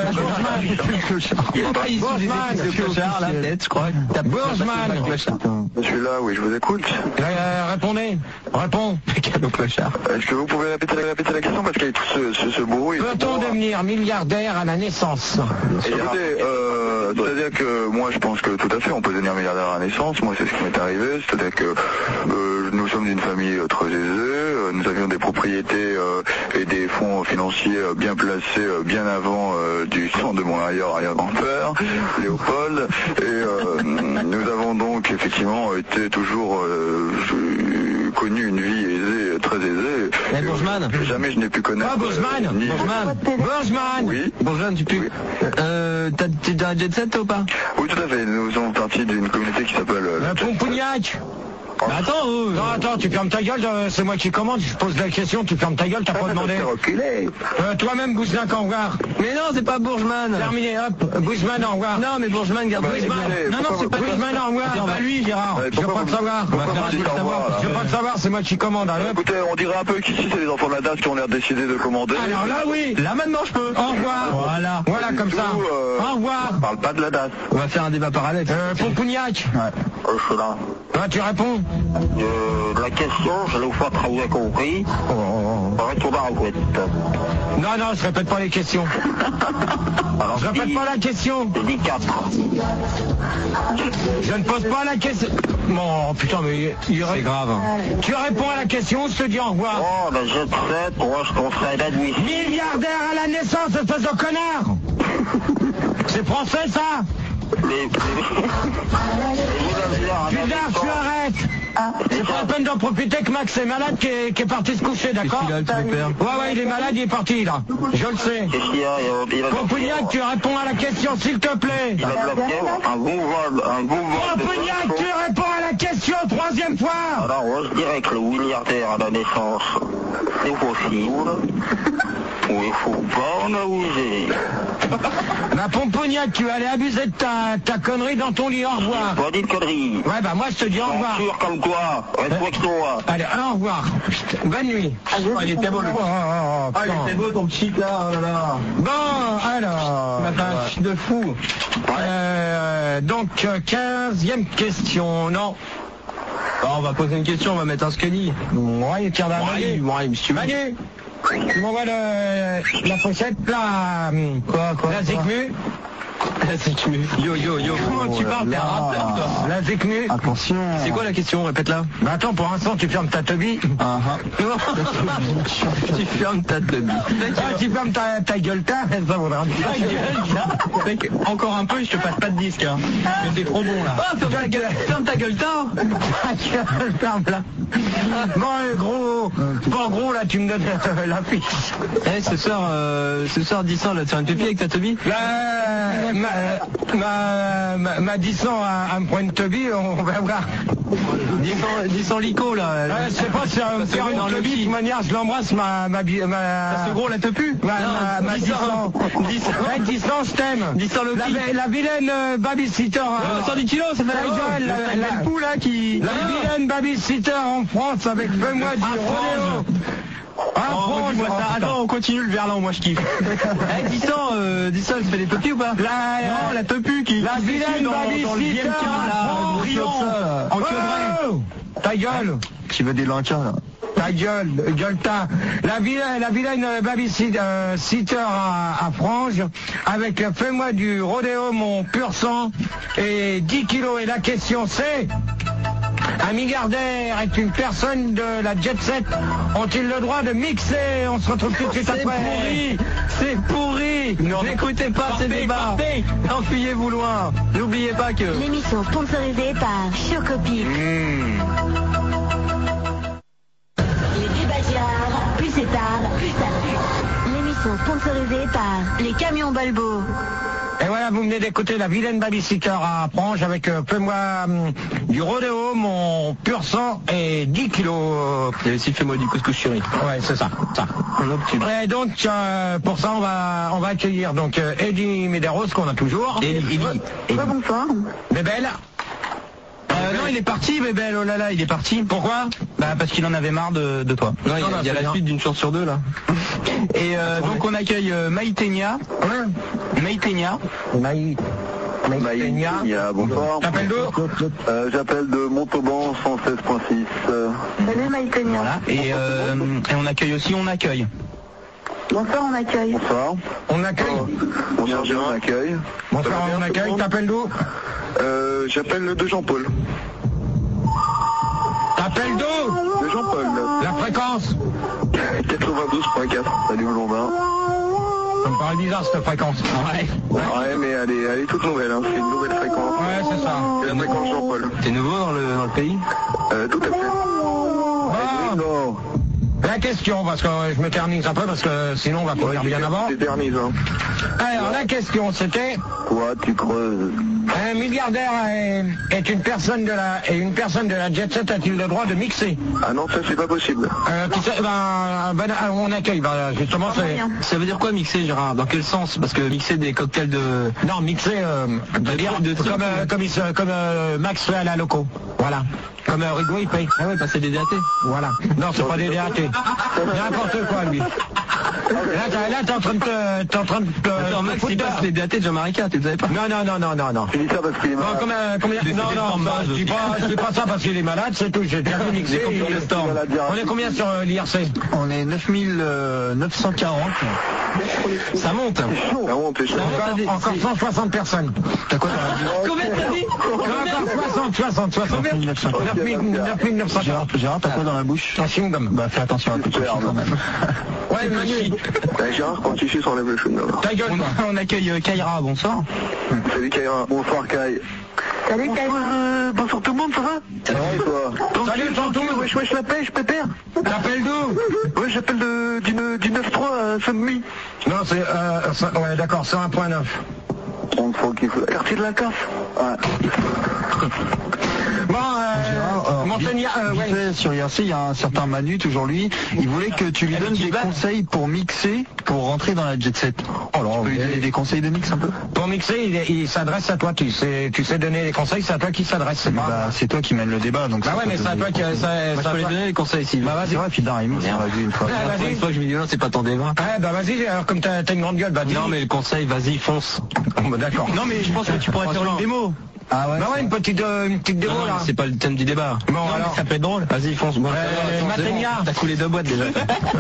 Bourgeman. Je suis là, oui, je vous écoute. Répondez. Réponds. Est-ce que vous pouvez répéter la question parce qu'il y a tout ce bruit. Peut-on devenir milliardaire à la naissance? Écoutez, c'est-à-dire que moi je pense que tout à fait on peut devenir milliardaire à la naissance. Moi c'est ce qui m'est arrivé, c'est-à-dire que nous sommes d'une famille très aisée, nous avions des propriétés et des fonds financiers bien placés bien avant du sang de mon arrière-grand-père, Léopold, et nous avons donc effectivement été toujours connu une vie aisée, très aisée. Mais Bourgeman. Jamais je n'ai pu connaître. Ah, Bourgeman. Bourgeman. Oui. Bourgeman, tu peux. T'es dans la jet set toi ou pas? Oui, tout à fait. Nous faisons partie d'une communauté qui s'appelle Pompougnac. Bah attends, non, attends, tu fermes ta gueule, c'est moi qui commande, je pose la question, tu fermes ta gueule, t'as pas demandé. Toi-même, Bouzlin, au revoir. Mais non, c'est pas Bourgeman. Terminé, hop, Bouzman, au revoir. Non, mais Bourgeman, garde Bourgeman. Non, c'est pas Bouzman, au revoir. C'est pas lui, Gérard. Je veux pas te savoir. Je veux pas te savoir, c'est moi qui commande. Écoutez, on dirait un peu qu'ici, c'est les enfants de la DAS qui ont l'air décidé de commander. Alors là, oui. Là, maintenant, je peux. Au revoir. Voilà, comme ça. Au revoir. On parle pas de la DAS. On va faire un débat parallèle. Pompougnac. Ouais. Je suis là. Tu réponds. La question, je l'ai fois très bien compris. Retournez à Gouette. Non, je répète pas les questions. Alors, je répète pas la question. Je dis 4. Je ne pose pas la question. Bon, putain, mais c'est grave. Tu réponds à la question, je te dis au revoir. Oh, ben je sais, moi je conseille la nuit. Milliardaire à la naissance, espèce de connard. C'est français, ça. Tu arrêtes. C'est pas la peine d'en profiter que Max est malade qui est parti se coucher, d'accord? Ouais, il est malade, il est parti là. Je le sais. Pompougnac, tu réponds à la question, s'il te plaît. Pompougnac, tu réponds à la question, 3e fois. Alors, je dirais que le milliardaire à la naissance, c'est possible. Oui, il faut pas en abuser. Ma Pompougnac, tu allais abuser de ta connerie dans ton lit, au revoir. Pas dit de conneries. Ouais, bah moi je te dis au revoir. Sûr comme toi, respecte-toi. Allez, au revoir. Bonne nuit. Il était beau le il était beau ton petit là, oh là là. Bon, alors. De fou. Donc, 15e question, non. Bon, on va poser une question, on va mettre un scully. Ouais, tiens, Manu. Manu. Tu m'envoies la pochette, là. Quoi La Zikmu. La Zikmu. Yo. Comment tu parles, t'es un rappeur, toi. La Zikmu. Attention. C'est quoi la question? Répète-la. Bah attends, pour l'instant, tu fermes ta teubie. Tu fermes ta teubie. Tu fermes ta gueule, ça vaudra bien. Ta gueule, encore un peu, je te passe pas de disque. Hein. Mais t'es trop bon, là. Ferme ta gueule, ferme-la. Bon, gros, là, tu me donnes l'affiche. Eh, ce soir, 10 ans, là, tu as une pépie avec ta teubie? Ma 10 ans à me prendre une teubie, on va voir. 10 ans lico, là. Je sais pas si faire une teubie, de toute manière, je l'embrasse, Ce gros, la te pue? Ma 10 ans. 10 ans, je t'aime. 10 ans le La vilaine babysitter. 110 kilos, ça fait la poule, là, qui... La vilaine babysitter en France avec fais-moi du rodéo. Attends, on continue le verlan, moi je kiffe. 10 ans, elle se fait des topis ou pas? Non, la topu qui... La vilaine babysitter en queue. Ta gueule. Qui veut des lankas, là. Ta gueule, gueule-ta. La vilaine babysitter à Frange, avec fais-moi du rodéo, mon pur sang, et 10 kilos. Et la question c'est... Un milliardaire est une personne de la jet set. Ont-ils le droit de mixer? On se retrouve tout de suite après. C'est pourri. N'écoutez pas ces débats. Enfuyez-vous loin. N'oubliez pas que... L'émission sponsorisée par Chocopi. Les débats plus c'est tard, plus ça pue. L'émission sponsorisée par les camions Balbo. Et voilà, vous venez d'écouter la vilaine babysitter à Frange avec fais-moi du rodéo, mon pur sang et 10 kilos. Et aussi fais-moi du couscous chéri. Ouais, c'est ça. Et donc, pour ça, on va accueillir donc Eddie Medeiros, qu'on a toujours. Eddie. Bonsoir. Bébel. non, il est parti, Bébel, oh là là, il est parti. Pourquoi? Bah parce qu'il en avait marre de toi. Non, il y a la suite d'une chance sur deux là. Et donc on accueille Maïtenia. Maïtenia. Maïtenia, bonsoir. T'appelles d'où? J'appelle de Montauban 116.6. Salut Maïtenia. Voilà. Et on accueille aussi, on accueille. Bonsoir, on accueille. Bonsoir. On accueille. Bonsoir, on accueille. Bonsoir, on accueille. T'appelles d'où? J'appelle de Jean-Paul. T'appelles d'où? De Jean-Paul. La fréquence? 92.4. Salut Blondin. Ça me paraît bizarre cette fréquence. Ouais, mais elle est toute nouvelle, hein. C'est une nouvelle fréquence. Ouais, c'est ça. C'est la fréquence Jean-Paul. T'es nouveau dans le pays? Tout à fait. Bon. La question, parce que je m'éternise un peu, parce que sinon on va courir bien avant. T'éternises, hein. Alors la question c'était... Toi, tu creuses. Un milliardaire est une personne de la jet set a-t-il le droit de mixer? Ah non, ça c'est pas possible. On accueille, justement c'est... Ça veut dire quoi mixer, Gérard? Dans quel sens? Parce que mixer des cocktails de... Non, mixer, comme Max fait à la loco. Voilà. Comme Rigaud il paye. Ah ouais, passer des DAT. Voilà. Non, c'est pas des DAT. N'importe quoi, lui. Là, t'es en train de te... Attends, Max, il passe les DAT de Jean-Marie-K, tu le savais pas? Non. Tu dis ça parce qu'il est malade. Je dis pas ça parce qu'il est malade, c'est tout. J'ai déjà mixé. On est combien sur l'IRC? On est 9940. Ça monte. Ça monte, c'est chaud. Encore 160 personnes. T'as quoi dans la Combien t'as dit? Encore 60. 9940. Gérard, t'as quoi dans la bouche? Un chewing-gum. Bah fais attention à tout ça quand même. Ouais, Manu. Gérard, quand tu suces, enlève le chewing-gum. Ta gueule. On accueille Kaira, bonsoir. Salut Kaira. Bonsoir Kai. Salut Kai. Bonsoir tout le monde, ça va? Ça va et toi? Salut Tonton. Wesh la pêche, pépère. T'appelles d'où? Ouais, j'appelle du 9-3 Saint-Denis. Non, c'est... ouais, d'accord, c'est 1.9. 30 fois qu'il faut... Quartier de la Casse. Ouais. Bon, Montagna, sur IRC, il y a un certain Manu, toujours lui. Il voulait que tu lui donnes des conseils pour mixer, pour rentrer dans la jet set. Alors, tu peux lui donner des conseils de mix un peu? Pour mixer, il s'adresse à toi. Tu sais donner les conseils, c'est à toi qui s'adresse. Bah, c'est toi qui mène le débat, donc. Bah ouais, mais c'est à toi qui... Je peux lui donner les conseils ici. Bah vas-y. C'est vrai, puis d'un remix, on l'a vu une fois. Une fois que je me dis non, c'est pas ton débat. Ouais, bah vas-y, alors comme t'as une grande gueule, bah dis. Non, mais le conseil, vas-y, fonce. Bah d'accord. Non, mais je pense que tu pourrais faire une démo. Ah ouais. Bah ouais, une petite démo Non, là. c'est pas le thème du débat. Bon, non, alors. mais ça peut être drôle. Vas-y, fonce. Bon, Maténia. T'as coulé 2 boîtes déjà.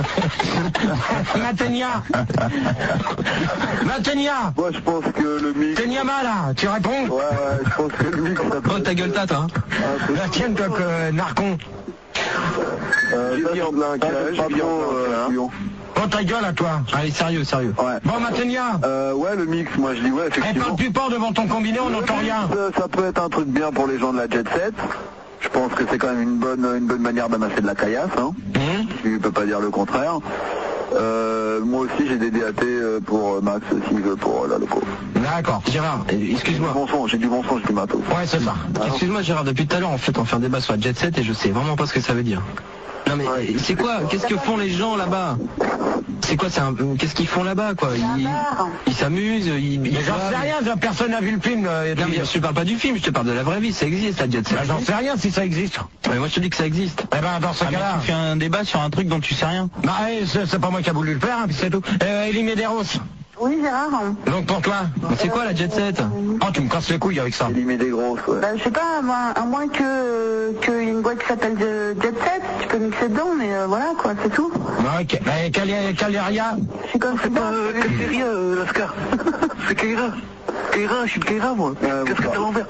Maténia. Moi, je pense que le mix... T'es Niama là, tu réponds? Ouais, je pense que le mix... Oh, ta gueule, toi. La tienne, toi, que Narcon. J'ai bien de l'un, Oh, ta gueule à toi. Allez, sérieux. Ouais. Bon, Maténia. Ouais, le mix, moi je dis ouais, Elle effectivement. parle plus fort devant ton combiné, on n'entend rien. Ça peut être un truc bien pour les gens de la jet set. Je pense que c'est quand même une bonne manière d'amasser de la caillasse, hein. Tu peux pas dire le contraire. Moi aussi j'ai des DAT pour Max s'il veut pour la loco. D'accord. Gérard, excuse-moi. J'ai du bon son, j'ai du matos. Ouais, c'est ça. Excuse-moi, Gérard, depuis tout à l'heure, en fait, on fait un débat sur la jet set et je sais vraiment pas ce que ça veut dire. Non mais c'est quoi? Qu'est-ce que font les gens là-bas? C'est quoi? Qu'est-ce qu'ils font là-bas, quoi? Ils s'amusent, Mais j'en sais rien, personne n'a vu le film. Non mais je te parle pas du film, je te parle de la vraie vie, ça existe la jet set. Bah, j'en sais rien si ça existe. Mais moi je te dis que ça existe. Eh ben dans ce cas-là... Tu fais un débat sur un truc dont tu sais rien. Bah c'est pas moi qui a voulu le faire, hein, puis c'est tout. Elie Medeiros. Oui, Gérard. Donc pour toi? C'est quoi la jet set? Oh, tu me casses les couilles avec ça. Éliminer des grosses, ouais. Bah, je sais pas, à moins que une boîte qui s'appelle Jet Set, tu peux mixer dedans, mais voilà, quoi, c'est tout. Ok. Caleria. Je suis comme ça. Caleria, Lascar. C'est Kaira. Kaira, je suis de Kaira, moi. Qu'est-ce que t'as à l'envers?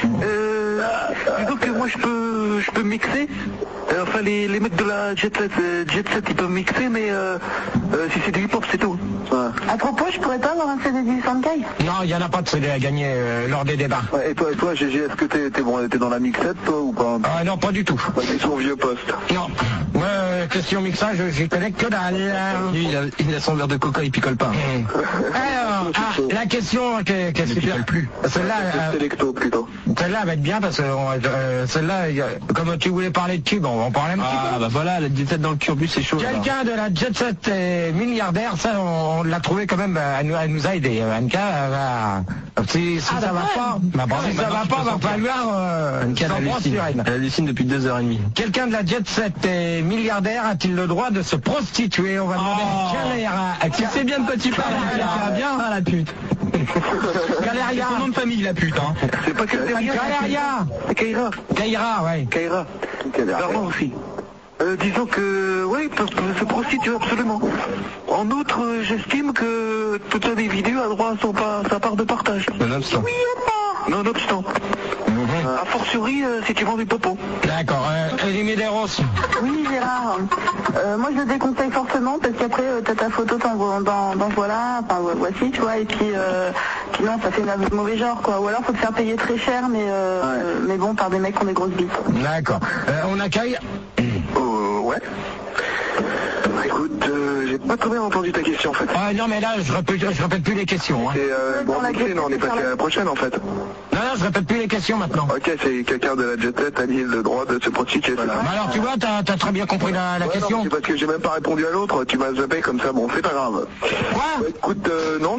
Donc moi je peux mixer. Enfin les mecs de la jet set ils peuvent mixer, mais si c'est du hip hop c'est tout. Ouais. À propos, je pourrais pas avoir un CD du Sankai? Non, il n'y en a pas de CD à gagner lors des débats. Ouais, et toi GG, est-ce que t'es dans la mixette toi ou pas? Ah non, pas du tout. Pas du tout vieux poste. Non. question mixage, j'y connais que dalle. Lui, il a son verre de coca, il picole pas. Alors, la question qu'est-ce que tu plus celle-là, celle-là va être bien parce que celle-là, comme tu voulais parler de cube, on va en parler un petit peu. Ah bah voilà, la jet set dans le turbus, c'est chaud. Quelqu'un de la jet set milliardaire, ça on l'a trouvé quand même, elle nous a aidé. Anka, si ça va pas, si ça va pas, va falloir elle hallucine depuis 2h30. Quelqu'un de la jet set milliardaire a-t-il le droit de se prostituer? On va demander à tu sais bien de quoi tu parles. Bien la pute. Galéria. C'est son nom de famille, la pute, hein. C'est pas que Galéria. Kaira. Kaira, ouais. Kaira. Pardon aussi. Disons que, oui, ils peuvent se prostituer absolument. En outre, j'estime que tout individu a droit à sa part de partage. Nonobstant. Nonobstant. A fortiori, si tu vends du popo. D'accord. Elie Medeiros. Oui, Gérard. Moi, je le déconseille fortement parce qu'après, t'as ta photo dans voilà, enfin voici, tu vois, et puis non, ça fait un mauvais genre, quoi. Ou alors, faut te faire payer très cher, mais bon, par des mecs qui ont des grosses bites. D'accord. On accueille. Ouais. Écoute, j'ai pas très bien entendu ta question en fait. Non mais là je répète plus les questions. Hein. C'est bon, on est passé à la prochaine en fait. Non, je répète plus les questions maintenant. Ok, c'est quelqu'un de la jet set a dit le droit de se prostituer. Voilà. Alors tu vois, t'as très bien compris la question. Non, c'est parce que j'ai même pas répondu à l'autre, tu m'as zappé comme ça, bon c'est pas grave. Quoi Écoute, non.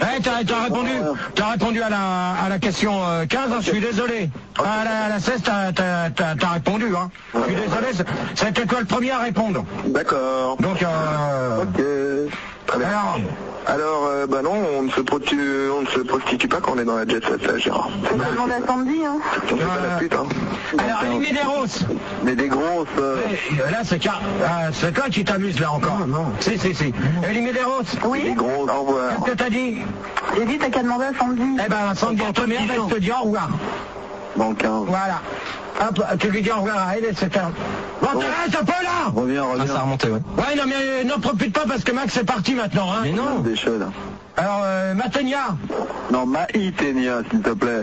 T'as répondu à la question 15, hein, je suis désolé. À la 16, t'as répondu, hein. Je suis désolé, c'était toi le premier à répondre. D'accord. Donc, ok. Très bien. Alors, bah non, on ne se prostitue pas quand on est dans la jet set, là, Gérard. C'est pas demandé à samedi, hein. On fait pas la pute, hein. Alors, Elie Medeiros. Mais des grosses... Là, c'est toi qui t'amuses, là, encore. Non. Si. Elie Medeiros. Oui. Des grosses, au revoir. Qu'est-ce que t'as dit? J'ai dit, t'as qu'à demander à samedi. Eh ben, samedi, on te dit au revoir. Dans le 15. Voilà. Hop, tu lui dis au revoir à elle, etc. Bon, t'arrêtes un peu là. Reviens. Ah, ça a remonté, ouais. Ouais, non, mais n'en profite pas parce que Max est parti maintenant, hein. Mais non. Des cheveux, là. Alors, Matenia. Non, Maïtenia, s'il te plaît.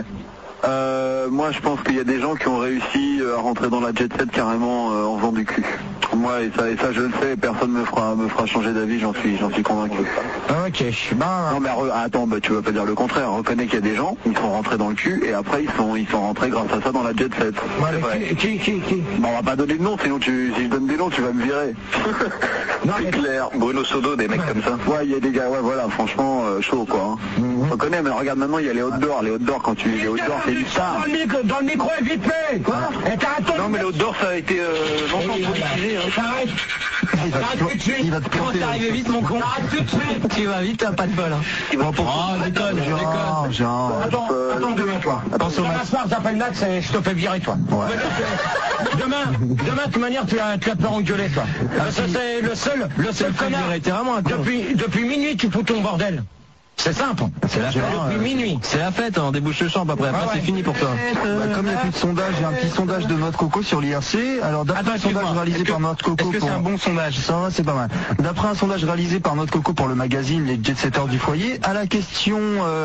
Moi, je pense qu'il y a des gens qui ont réussi à rentrer dans la jet set carrément en faisant du cul. Moi, et ça, je le sais, personne me fera changer d'avis, j'en suis convaincu. Ok, Non, mais attends, tu vas pas dire le contraire. Reconnais qu'il y a des gens, ils sont rentrés dans le cul et après ils sont rentrés grâce à ça dans la jet set. Ouais, qui Bon, on va pas donner de nom, sinon si je donne des noms, tu vas me virer. Non, c'est clair. Bruno Sodo, des mecs comme ça. Ouais, il y a des gars, ouais, voilà, franchement, chaud, quoi. Hein. Reconnais, mais regarde maintenant, il y a les outdoors. Les outdoors, quand tu les outdoors, c'est du star. Dans le micro, vite fait. Quoi? Non, mais les outdoors, ça a été longtemps politisé. Arrête. Arrête tout de suite. Il va te planter. T'es arrivé vite, mon con. Arrête tout de suite. Tu vas vite, t'as pas de bol. Hein. Déconne. Attends, demain, toi. Demain soir, j'appelle Max et je te fais virer, toi. Ouais. Demain, de toute manière, tu vas peur engueuler, toi. Ça, c'est le seul connard. T'es vraiment un con. Depuis minuit, tu fous ton bordel. C'est simple. C'est la fête. Depuis minuit. C'est la fête, on débouche le champ après. Après, c'est fini pour toi. Comme il n'y a plus de sondage, j'ai un petit sondage de Noix de Coco sur l'IRC. Alors d'après un sondage réalisé par Noix de Coco, est-ce que c'est un bon sondage? Ça va, c'est pas mal. D'après un sondage réalisé par Noix de Coco pour le magazine Les Jet-Setters du foyer, à la question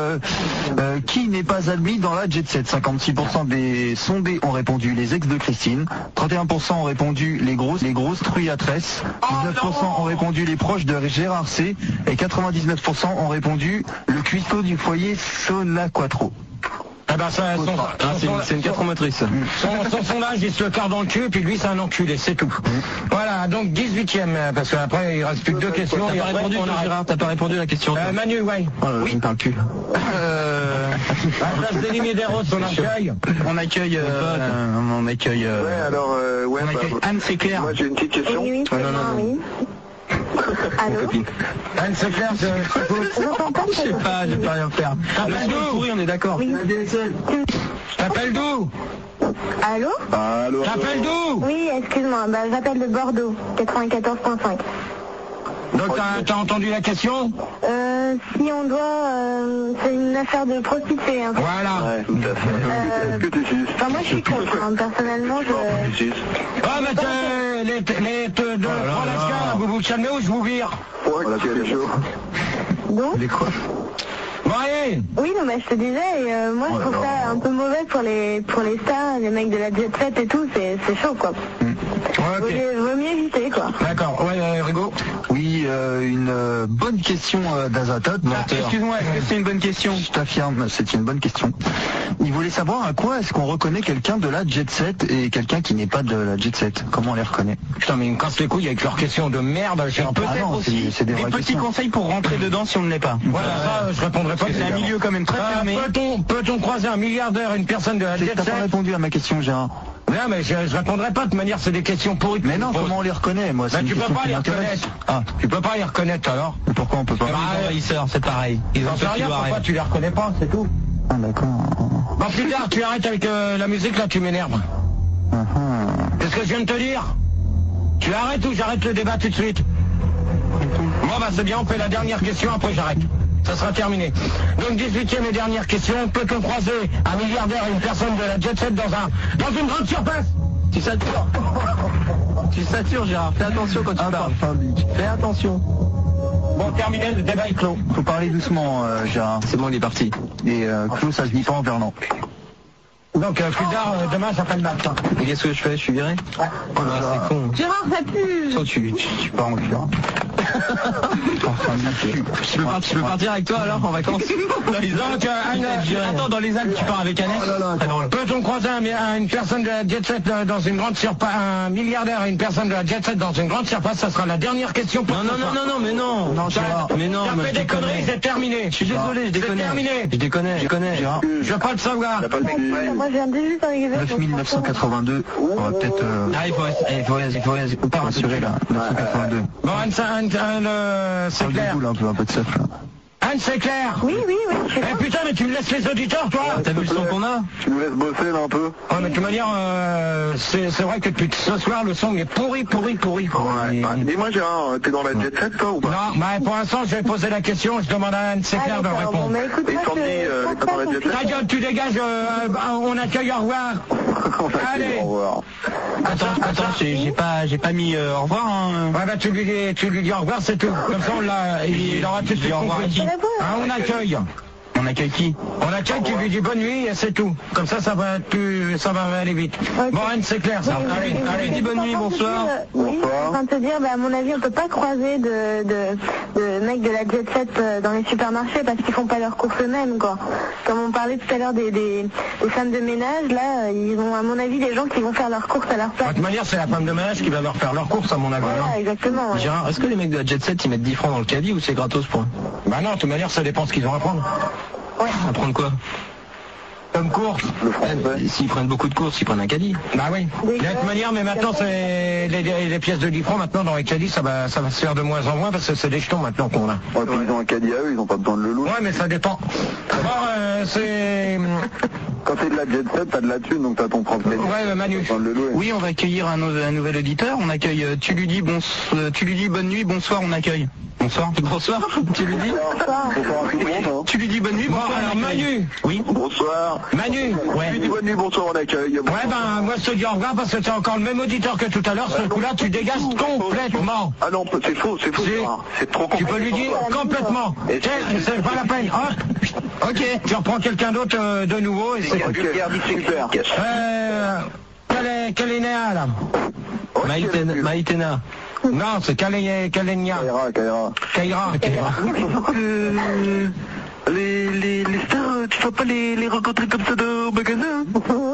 qui n'est pas admis dans la Jet Set, 56% des sondés ont répondu les ex de Christine, 31% ont répondu les grosses truies à tresse, 19% ont répondu les proches de Gérard C et 99% ont répondu le cuistot du foyer Sona Quattro. Eh ben ça, c'est une 4 motrice. Son sondage, il se le carre dans le cul, et puis lui, c'est un enculé, c'est tout. Voilà, donc 18e, parce qu'après, il reste plus que 2 questions. T'as pas répondu à la question. Manu, ouais. Oui. Je me parle cul. À la place d'Elie Medeiros, on accueille. Ouais, alors, ouais. Anne, c'est clair. Moi, j'ai une petite question. Oui, oui. Allô? Anne, c'est clair, Je sais pas, je peux rien faire. T'appelles d'où? On est d'accord. Oui. T'appelles d'où? Allô? Allô? T'appelles d'où? Oui, excuse-moi, j'appelle de Bordeaux, 94.5. Donc t'as entendu la question? Si on doit, c'est une affaire de prostituée. Hein. Voilà. Ouais, tout à fait. Est-ce que tu suces? Enfin, moi je suis contre, hein. Personnellement je... Ah mais les deux Alaska, vous calmez ou je vous vire? Ouais, c'est chaud. Donc Les quoi? Bon allez. Oui, non mais je te disais, moi je trouve ça un peu mauvais pour les stars, les mecs de la jet set et tout, c'est chaud quoi. Vaut mieux éviter, quoi. D'accord, ouais, Rigo. Oui, une bonne question d'Azatot. Excuse-moi, est-ce que c'est une bonne question? Je t'affirme, c'est une bonne question. Il voulait savoir à quoi est-ce qu'on reconnaît quelqu'un de la Jet Set et quelqu'un qui n'est pas de la Jet Set. Comment on les reconnaît? Putain, mais ils me cassent les couilles avec leurs questions de merde. J'ai un peu c'est des petits conseils pour rentrer dedans si on ne l'est pas. Voilà, ça, je répondrai pas. C'est un milieu quand même très fermé. Peut-on croiser un milliardaire, une personne de la Jet Set? T'as pas répondu à ma question, Gérard. Non, mais je répondrai pas, de toute manière, c'est des questions pourries. Mais non, comment on les reconnaît, moi? Bah, tu peux pas les reconnaître. Ah, tu peux pas les reconnaître, alors? Et pourquoi on peut pas? Les envahisseurs, c'est pareil. Ils en savent rien, pourquoi tu les reconnais pas, c'est tout. Ah, d'accord. Bon, plus tard, tu arrêtes avec la musique, là, tu m'énerves. C'est ce que je viens de te dire. Tu arrêtes ou j'arrête le débat tout de suite? Bon, bah, c'est bien, on fait la dernière question, après j'arrête. Ça sera terminé. Donc 18e et dernière question, peut-on croiser un milliardaire et une personne de la Jet Set dans une grande surface? Tu satures. Tu satures, Gérard. Fais attention quand tu parles. Fais attention. Bon, terminé, le débat est clos. Faut parler doucement, Gérard. C'est bon, il est parti. Et clos, ça se dit pas en verlan. Donc, plus tard, demain, ça fait le match. Et qu'est-ce que je fais? Je suis viré? Ouais. Oh là, c'est con. Gérard, ça pue. Toi, tu pars en cure. Je peux partir avec toi alors en vacances? Donc, attends, dans les Alpes, tu pars avec Annette? Peut-on croiser une personne de la Jet Set dans une grande surface, un milliardaire et une personne de la Jet Set dans une grande surface? Ça sera la dernière question pour Non, mais non. Non, Gérard. Mais non, t'as fait des conneries, c'est terminé. Je suis désolé, je déconne. C'est terminé. Je déconne. Gérard. Je veux pas le savoir. Moi, je viens de juste arriver. 9982. On va peut-être... Ah, il faut pas rassurer, là. 982. Bon, Anne, c'est clair. Un peu de seuf, là. Anne, c'est clair. Oui. Eh putain, mais tu me laisses les auditeurs, toi? T'as vu le son qu'on a? Tu nous laisses bosser là un peu. Ouais, mais de toute manière, c'est vrai que depuis ce soir, le son est pourri. Dis-moi, Gérard, t'es dans la Jet Set, toi, ou pas? Non, mais pour l'instant, je vais poser la question, je demande à Anne, c'est clair de répondre. Bon, bah, écoute, Et Sandy, elle est pas dans la Jet Set? Ta gueule, tu dégages, on accueille, au revoir. Allez. Au revoir. Attends, j'ai pas mis au revoir, hein. Ouais, bah tu lui dis au revoir, c'est tout. Comme ça, il aura tout de suite compris. On accueille. On accueille qui? On accueille, tu lui dis bonne nuit et c'est tout. Comme ça va aller vite. Bon, Anne, c'est clair, ça. Allez, dis bonne nuit, bonsoir. Oui, je suis en train de te dire, à mon avis, on peut pas croiser de mecs de la Jet Set dans les supermarchés parce qu'ils font pas leurs courses eux-mêmes, quoi. Comme on parlait tout à l'heure des femmes de ménage, là, ils ont, à mon avis, des gens qui vont faire leurs courses à leur place. De toute manière, c'est la femme de ménage qui va leur faire leurs courses, à mon avis. Voilà, exactement. Ouais. Gérard, est-ce que les mecs de la Jet Set, ils mettent 10 francs dans le caddie ou c'est gratos pour eux? Bah non, de toute manière, ça dépend de ce qu'ils ont à prendre. Ouais. À prendre quoi? Comme course. S'ils prennent beaucoup de courses, ils prennent un caddie. Bah oui. De toute manière, mais maintenant, c'est les pièces de 10 francs, maintenant, dans les caddies, ça va se faire de moins en moins parce que c'est des jetons maintenant qu'on a. Ouais, puis ils ont un caddie à eux, ils ont pas besoin de le louer. Ouais, mais ça dépend. Bon, c'est... Quand t'es de la Jet Set, t'as de la thune, donc t'as ton propre caddie. Ouais, Manu. T'as besoin de le louer. Oui, on va accueillir un nouvel auditeur. On accueille, tu lui dis bonne nuit, bonsoir, on accueille. Bonsoir. Tu lui dis? Bonsoir à tout le monde, hein. Tu lui dis bonne nuit, bonsoir. Alors, Manu. Oui. Bonsoir. Manu. Ouais. Tu lui dis bonne nuit, bonsoir, on accueille. Ouais, ben, moi, je te dis au revoir parce que t'es encore le même auditeur que tout à l'heure. Ce coup-là, tu dégages complètement. Ah non, c'est faux. C'est trop compliqué. Tu peux lui dire complètement. C'est pas la peine. Hop. Ok, tu reprends quelqu'un d'autre de nouveau et c'est... Super. Kalénia, là. Maïtena. Non, c'est Kalenia. Kaira. Les stars, tu vas pas les rencontrer comme ça au magasin?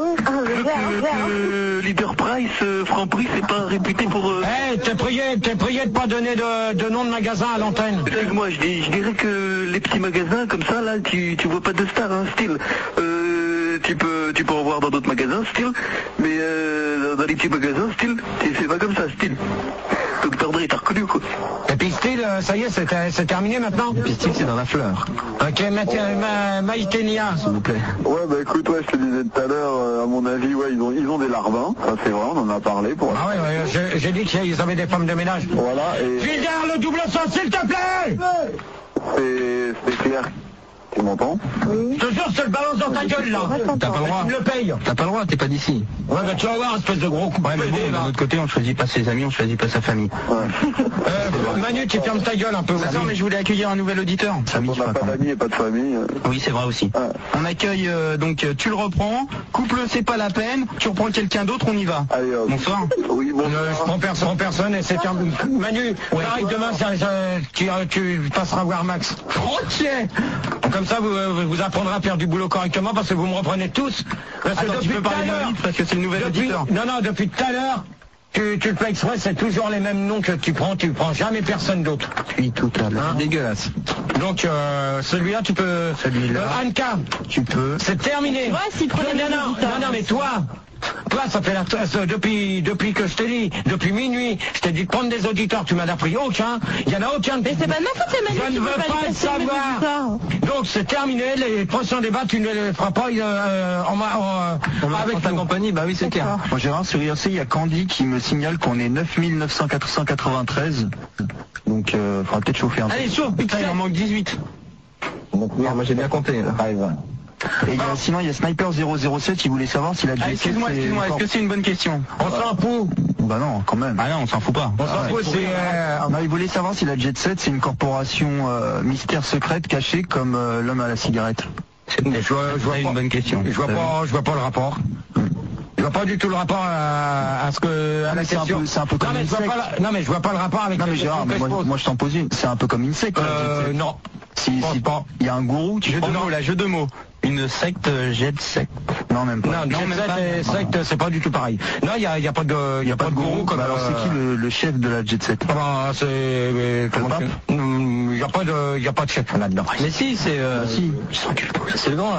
Leader Price, Franprix, c'est pas réputé pour... T'es prié de pas donner de nom de magasin à l'antenne. Excuse-moi, je dirais que les petits magasins comme ça, là, tu vois pas de stars, hein, style. Tu peux en voir dans d'autres magasins, style, mais dans les petits magasins, style, c'est pas comme ça, style. Dr. Dre, t'as reconnu quoi? Et puis style, ça y est, c'est terminé maintenant? Et puis style, c'est dans la fleur. Ok, Maïtenia, s'il vous plaît. Ouais, bah écoute, ouais, je te disais tout à l'heure, à mon avis, ouais, ils ont des larbins, ça c'est vrai, on en a parlé pour... Ah ouais, j'ai dit qu'ils avaient des femmes de ménage. Voilà, et... Gilbert, le double sens, s'il te plaît! C'est clair Tu m'entends? Oui. Je te jure, je te le balance dans ta gueule, là. T'as pas le droit. Tu me le payes. T'as pas le droit, t'es pas d'ici. Ouais, bah tu vas voir, espèce de gros coup. Ouais, mais bon, d'un autre côté, on choisit pas ses amis, on choisit pas sa famille. Manu, tu fermes ta gueule un peu. Non, mais je voulais accueillir un nouvel auditeur. On n'a pas d'amis et pas de famille. Oui, c'est vrai aussi. On accueille, donc, tu le reprends. Couple, c'est pas la peine. Tu reprends quelqu'un d'autre, on y va. Allez, Bonsoir. Oui, bon. Je prends personne et c'est terminé. Manu, pareil, demain, tu passeras voir Max. Ok. Comme ça, vous apprendrez à faire du boulot correctement parce que vous me reprenez tous. Parce que Attends, tu peux parler moins vite parce que c'est le nouvel auditeur. Non, depuis tout à l'heure, tu le fais exprès, c'est toujours les mêmes noms que tu prends jamais personne d'autre. Puis tout à l'heure. Dégueulasse. Donc, celui-là, tu peux... Celui-là. Anka, Tu peux. c'est terminé. Ouais, s'il prenait les auditeurs. Non, mais toi, ça fait depuis que je t'ai dit, depuis minuit, je t'ai dit de prendre des auditeurs, tu m'en as pris aucun, il y en a aucun. Mais c'est pas de ma faute, c'est Manu Je qui ne veut veux pas le passer mes savoir. auditeurs. Donc c'est terminé, les prochains débats, tu ne les feras pas avec ta nous. compagnie, bah oui, c'est clair. Moi, Gérard, sur IRC, il y a Candy qui me signale qu'on est 9993. Donc, faudra peut-être chauffer un peu. Allez, chaud, putain, il en manque 18. Moi, j'ai bien compté, là. Et sinon, il y a Sniper 007 qui voulait savoir si la Jet 7... Excuse-moi, est-ce que c'est une bonne question? On s'en fout. Bah non, quand même. Ah non, on s'en fout pas. On s'en fout, c'est... Non, il voulait savoir si la Jet 7 c'est une corporation mystère secrète cachée comme l'homme à la cigarette. C'est une bonne question. Je vois pas le rapport. Je vois pas du tout le rapport à la question. C'est un peu comme une secte. Non mais je vois pas le rapport avec Non mais Gérard, moi je t'en pose une. C'est un peu comme une secte. Non. Si il y a un gourou, tu Jeu de mots, là, jeu de mots. Une secte, jet secte. Non, même pas. Non, même pas. secte, c'est pas du tout pareil. Non, il y a pas de gourou comme. Bah alors c'est qui le chef de la Jet 7? C'est comment il y a pas de chef là-dedans. Mais si, c'est si. C'est le grand.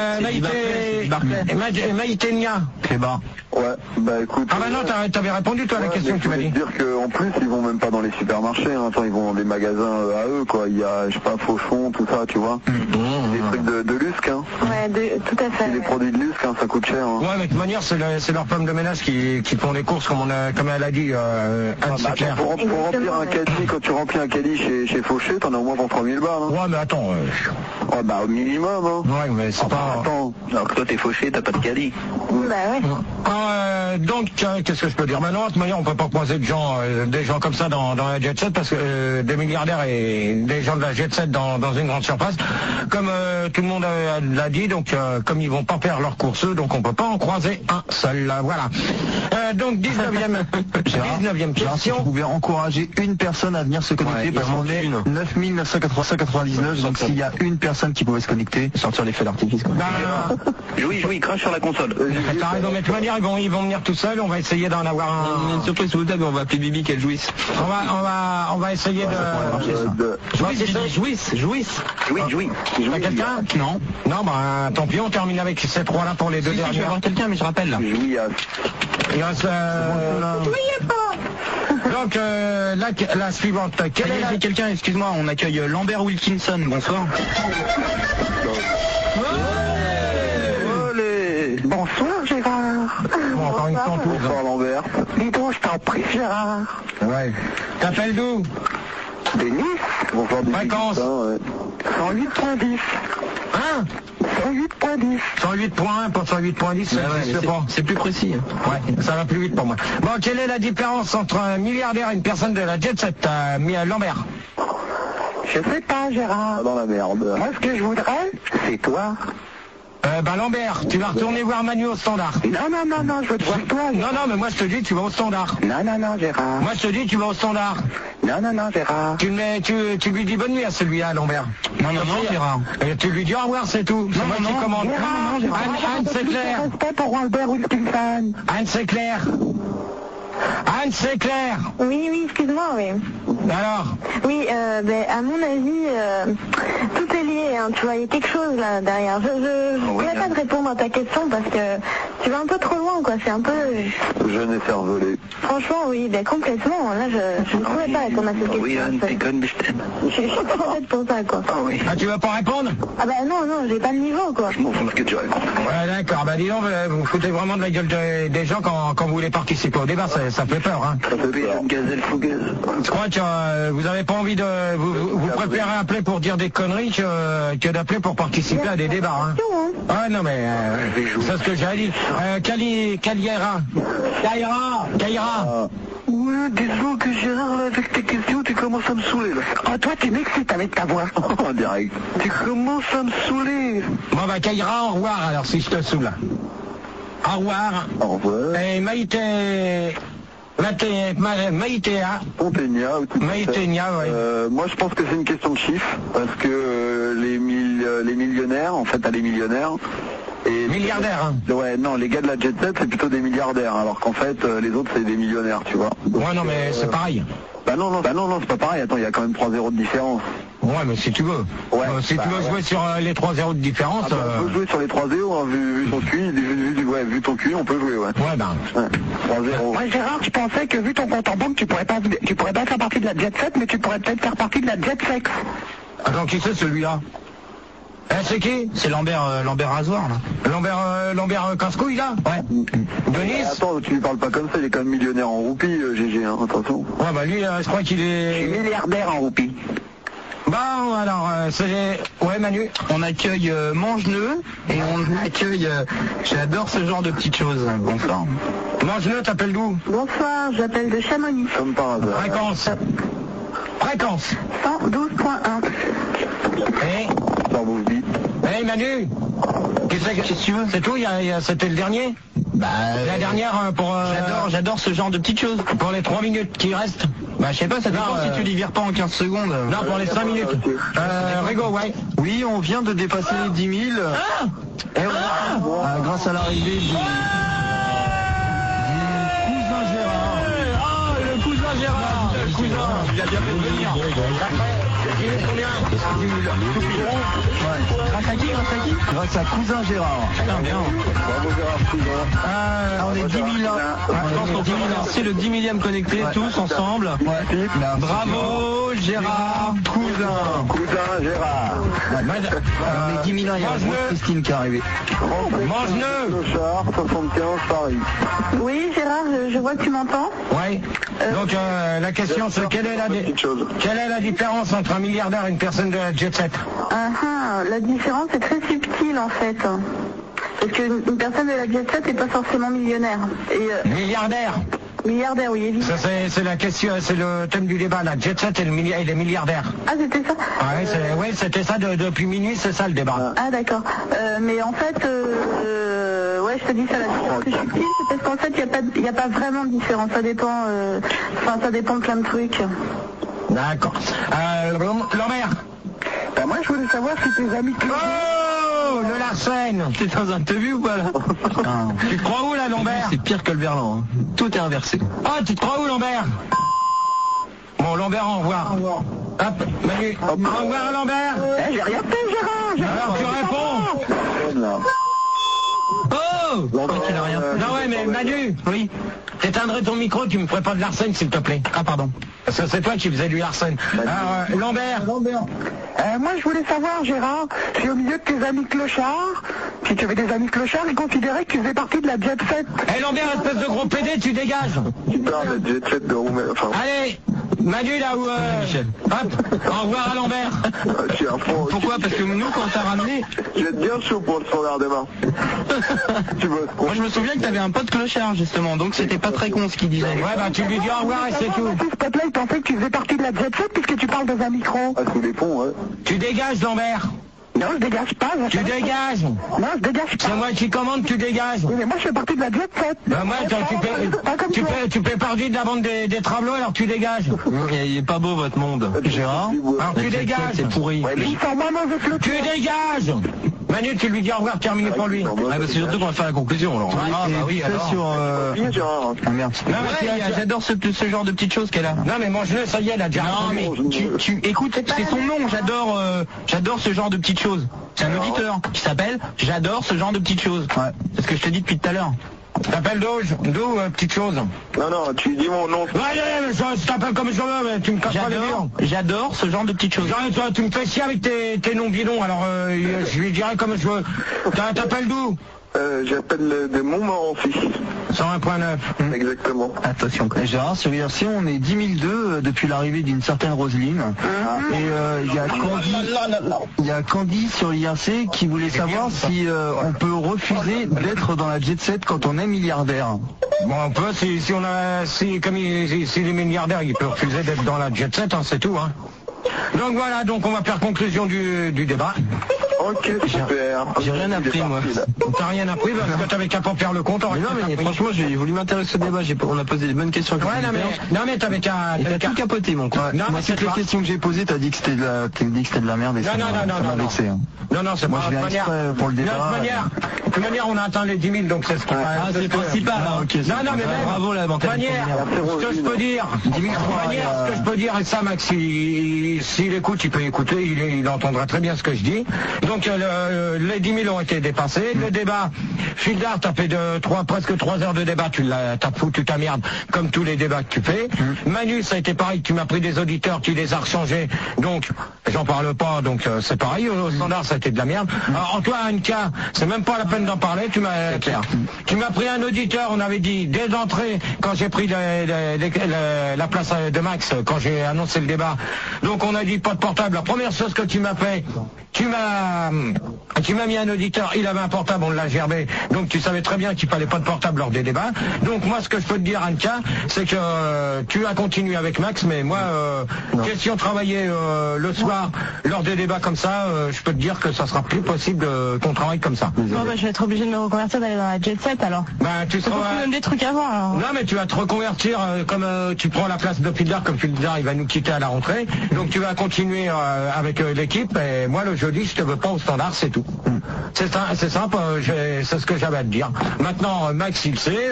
Maïté Nia. Clébar. Ouais, bah écoute. Ah bah non, t'avais répondu toi à la question que tu m'as dit. Je veux dire qu'en plus, ils vont même pas dans les supermarchés. Hein. Attends, ils vont dans des magasins à eux, quoi. Il y a, je sais pas, Fauchon, tout ça, tu vois. Des trucs de Lusque, hein. Ouais, tout à fait. Les produits de Lusque, hein, ça coûte cher. Hein. Ouais, mais de toute manière, c'est leur femme de ménage qui font les courses, comme elle a dit, Anne, c'est clair. Pour remplir un caddie, quand tu remplis un caddie chez Fauché, t'en as au moins pour 3000 balles. Hein. Ouais, mais attends. Ouais, bah au minimum. Hein. Ouais, mais c'est pas... Attends, alors que toi t'es Fauché, t'as pas de caddie. Bah ouais. Donc, qu'est-ce que je peux dire maintenant? De toute manière, on peut pas croiser des gens comme ça dans la Jet Set, parce que des milliardaires et des gens de la Jet Set dans une grande surface, comme tout le monde l'a dit, donc comme ils vont pas faire leurs courses, donc on peut pas en croiser un seul. Voilà. Donc 19e Gérard, si question. tu pouvais encourager une personne à venir se connecter, parce qu'on est 9999, donc s'il y a une personne qui pouvait se connecter, sortir les feux d'artifice. Oui, crache sur la console. T'as raison, mais de toute manière, ils vont venir tout seuls, on va essayer d'en avoir un... Une surprise sous le table, on va appeler Bibi qu'elle jouisse. On va essayer Jouisse. T'as quelqu'un? Non. Non, bah tant pis, on termine avec ces trois-là pour les deux Je vais dernières. avoir quelqu'un, mais je rappelle là. Il reste... Donc, la suivante. Quelle est J'ai quelqu'un, excuse-moi, on accueille Lambert Wilkinson, bonsoir. Bonsoir Gérard. Bon, encore une fois, Bonsoir Lambert. Dis donc, je t'en prie Gérard. Ouais. T'appelles d'où? De Nice. Bonsoir du Fréquence. 108.10. Hein? 108.10. 108.1 pour 108.10, C'est plus précis. Ouais, ça va plus vite pour moi. Bon, quelle est la différence entre un milliardaire et une personne de la Jet Set, Lambert? Je sais pas Gérard. Dans la merde. Moi ce que je voudrais, c'est toi. Lambert, tu vas retourner voir Manu au standard. Non, je veux te voir toi. Non, mais moi je te dis, tu vas au standard. Non, Gérard. Moi je te dis, tu vas au standard. Non, Gérard. Tu lui dis bonne nuit à celui-là, Lambert. Non, Gérard. Et tu lui dis au revoir, c'est tout. C'est moi qui commande. Gérard. Anne, c'est clair. Respect pour Albert Wilkinson. Anne, c'est clair. Anne, c'est clair. Oui, excuse-moi, oui. Alors? Oui, à mon avis, tout est lié, hein, tu vois, il y a quelque chose là derrière. Je ne pourrais pas te répondre à ta question parce que Tu vas un peu trop loin, quoi. C'est un peu... Jeune et cervelé. Franchement, oui, ben complètement. Là, je ne pourrais pas qu'on a cette question. Oui, t'es conne, bestem. Je suis pas faite pour ça, quoi. Ah oui. Ah, tu vas pas répondre? Ah bah non, j'ai pas le niveau, quoi. Je m'en fous de ce que tu racontes. Ouais, d'accord. Bah dis donc, vous foutez vraiment de la gueule des gens quand vous voulez participer au débat. Ça fait peur, hein. Ça fait peur. Une gazelle fougueuse. Je crois que vous avez pas envie de... Vous préférez appeler pour dire des conneries que d'appeler pour participer à des débats, hein. Ah non, mais... c'est ce que j'ai dit. Caillera. Ouais, disons que Gérard, là, avec tes questions, tu commences à me saouler, là. Oh, toi, tu m'excites avec ta voix. En direct. Tu commences à me saouler. Bon, bah, Caillera, au revoir, alors, si je te saoule. Au revoir. Au revoir. Et Maïtéa. Ponténia, ou tout ça. Maïténia, oui. Moi, je pense que c'est une question de chiffres, parce que les millionnaires, en fait, t'as les millionnaires. Et milliardaires, hein. Ouais, non, les gars de la Jet Set, c'est plutôt des milliardaires, alors qu'en fait, les autres, c'est des millionnaires, tu vois. Donc, ouais, non, mais c'est pareil. Bah non, c'est pas pareil. Attends, il y a quand même 3-0 de différence. Ouais, mais si tu veux. Ouais, si tu veux jouer sur les 3-0 de différence... on peut jouer sur les 3-0, hein, vu ton cul, vu ton cul, on peut jouer, ouais. Ouais, ben... Ouais, 3-0. Ouais, Gérard, je pensais que vu ton compte en banque, tu pourrais pas faire partie de la Jet Set, mais tu pourrais peut-être faire partie de la Jet Sex. Attends, qui c'est celui-là? C'est qui? C'est Lambert Rasoir, là. Lambert Casse-Couille, là? Ouais. Denis? Attends, tu lui parles pas comme ça, il est quand même millionnaire en roupies, GG, hein, attention. Ouais, bah lui, je crois qu'il est... Je suis milliardaire en roupies. Bon, alors, c'est... Ouais, Manu? On accueille Mangeneux et on accueille... J'adore ce genre de petites choses. Bonsoir. Mangeneux, t'appelles d'où? Bonsoir, j'appelle de Chamonix. Comme par hasard. Fréquence. 112.1. Et... Ça bouge vite. Hey, Manu? Qu'est-ce que tu veux? C'est tout? C'était le dernier? Bah... La dernière pour... J'adore ce genre de petites choses. Pour les 3 minutes qui restent? Bah, je sais pas, ça dépend si tu les vires pas en 15 secondes. Non, pour les 5 minutes. Rigo, ouais. Oui, on vient de dépasser les 10 000. Grâce à l'arrivée du... cousin Gérard. Ah, le cousin Gérard. Le cousin. Il a bien fait de venir. Il est combien? Grâce à qui? Grâce à cousin Gérard. Putain, bien. Bravo Gérard, cousin. On est 10 000 ans. C'est le 10 millième connecté, tous ensemble. Bravo Gérard, cousin. Cousin Gérard. On est 10 000 ans, il y a Christine qui est arrivée. Mange-le. Clochard, 75, Paris. Oui, Gérard, je vois que tu m'entends. Ouais. Donc la question c'est quelle est la différence entre un milliardaire et une personne de la Jet Set? La différence est très subtile en fait. Parce qu'une personne de la Jet Set n'est pas forcément millionnaire. Et, milliardaire. Milliardaire, oui, évidemment. Ça c'est la question, c'est le thème du débat, la Jet Set et les milliardaires. Ah, c'était ça? Ouais, c'était ça depuis minuit, c'est ça le débat. Ah, d'accord. Mais en fait, ouais, je te dis ça, la différence est subtile, c'est parce qu'en fait, il n'y a pas vraiment de différence. Ça dépend, ça dépend de plein de trucs. D'accord. Lambert. Moi, je voulais savoir si tes amis... Oh, le Larsen. T'es dans un te vu ou pas là? Tu te crois où là, Lambert? C'est pire que le Verlan. Hein. Tout est inversé. Ah, tu te crois où, Lambert? Bon, Lambert, au revoir. Hop, Manu. Au revoir, Lambert. J'ai rien fait, Gérard. Alors, tu réponds. Oh! Il a rien. Non, ouais, mais Manu. Oui. T'éteindrais ton micro, tu me ferais pas de Larsen, s'il te plaît. Ah, pardon. Parce que c'est toi qui faisais du Larsen. Alors, Lambert. Moi, je voulais savoir, Gérard, si au milieu de tes amis clochards, si tu avais des amis clochards, ils considéraient que tu faisais partie de la Jet Set. Eh, Lambert, espèce de gros PD, tu dégages. Tu parles de Jet Set de Roumaine, enfin... Allez, Manu, là où... Hop, au revoir à Lambert. Pourquoi? Parce que nous, quand on t'a ramené... Je vais être bien chaud pour le standard demain. Tu veux. Moi, je me souviens que t'avais un pote clochard, justement, donc c'était pas très con ce qu'il disait. Ouais, bah, tu lui dis au revoir et c'est tout. S'il te plaît, ils pensaient que tu faisais partie de la Jet Set puisque tu parles dans un micro. Ah, sous les ponts, ouais. Tu dégages, Lambert. Non, je dégage pas. Tu dégages. Non, je dégage pas. C'est moi qui commande, tu dégages. Oui, mais moi, je fais partie de la Jet Set. Bah, moi, tu fais partie de la bande des Travelots, alors tu dégages. Il est pas beau, votre monde. Gérard. Alors tu dégages. C'est pourri. Ils sont moins mauvais que le Tu dégages. Manu, tu lui dis au revoir, terminé pour lui. Ah, bah, c'est surtout qu'on va faire la conclusion, alors. Ah, bah oui, alors. Sur... Ah, merde. Non, mais j'adore ce genre de petites choses qu'elle a. Non, mais mange-le, ça y est, elle a déjà. Non, mais tu écoute, c'est son nom, j'adore ce genre de petites choses. choses. C'est un auditeur qui s'appelle « J'adore ce genre de petites choses ». Ouais. C'est ce que je te dis depuis tout à l'heure. T'appelles d'où petite chose? Non, tu dis mon nom. Ouais, je t'appelle comme je veux, mais tu me casses pas les murs. J'adore ce genre de petites choses. Toi, tu me fais chier avec tes noms bidons, alors je lui dirai comme je veux. T'appelles d'où? J'appelle de Montmorency. 101.9. Exactement. Attention. Et Gérard, sur IRC, on est 10 002 depuis l'arrivée d'une certaine Roselyne. Et il y a Candy sur l'IRC qui voulait savoir si on peut refuser d'être dans la jet set quand on est milliardaire. Bon, on peut, s'il est milliardaire, il peut refuser d'être dans la jet set, hein, c'est tout. Hein. Donc voilà, donc on va faire conclusion du débat. Ok, super. J'ai rien appris, moi. T'as rien appris parce que t'avais qu'à pas faire le compte. Non, mais franchement, j'ai voulu m'intéresser au débat. On a posé des bonnes questions. Ouais, non, mais t'avais qu'à... T'as tout capoté, mon con. Non, moi, toutes les questions que j'ai posées, t'as dit que c'était de la merde et ça m'a vexé. Non, c'est moi, pas je viens exprès pour le débat. De toute manière, on a atteint les 10 000, donc c'est ce qui va... Ah, c'est le principal. Non, mais bravo, la mentalité. Ce que je peux dire, ce que je peux dire, et ça, Max, s'il écoute, il peut écouter, il entendra très bien ce que je dis. Donc, les 10 000 ont été dépassés. Le débat, Fildar, t'as fait presque 3 heures de débat, t'as foutu ta merde, comme tous les débats que tu fais. Manu, ça a été pareil, tu m'as pris des auditeurs, tu les as rechangés, donc, j'en parle pas, donc c'est pareil, au standard, ça a été de la merde. Alors, toi, Anka, c'est même pas la peine d'en parler, tu m'as pris un auditeur, on avait dit, dès l'entrée, quand j'ai pris la place de Max, quand j'ai annoncé le débat, donc on a dit pas de portable. La première chose que tu m'as fait, tu m'as mis un auditeur, il avait un portable, on l'a gerbé, donc tu savais très bien qu'il fallait pas de portable lors des débats. Donc moi, ce que je peux te dire, Anka, c'est que tu as continué avec Max, mais moi, question travailler le soir lors des débats comme ça, je peux te dire que ça sera plus possible qu'on travaille comme ça. Non, je vais être obligé de me reconvertir, d'aller dans la jet set alors. Tu seras... même des trucs avant alors. Non, mais tu vas te reconvertir comme tu prends la place de Fildar, comme Fildar il va nous quitter à la rentrée, donc tu vas continuer avec l'équipe, et moi le jeudi je te veux pas au standard, c'est tout. C'est simple, c'est ce que j'avais à te dire. Maintenant, Max il sait,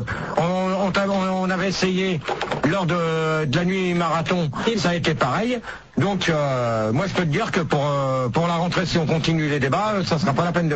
on avait essayé lors de la nuit marathon, ça a été pareil. Donc moi je peux te dire que pour la rentrée, si on continue les débats, ça sera pas la peine de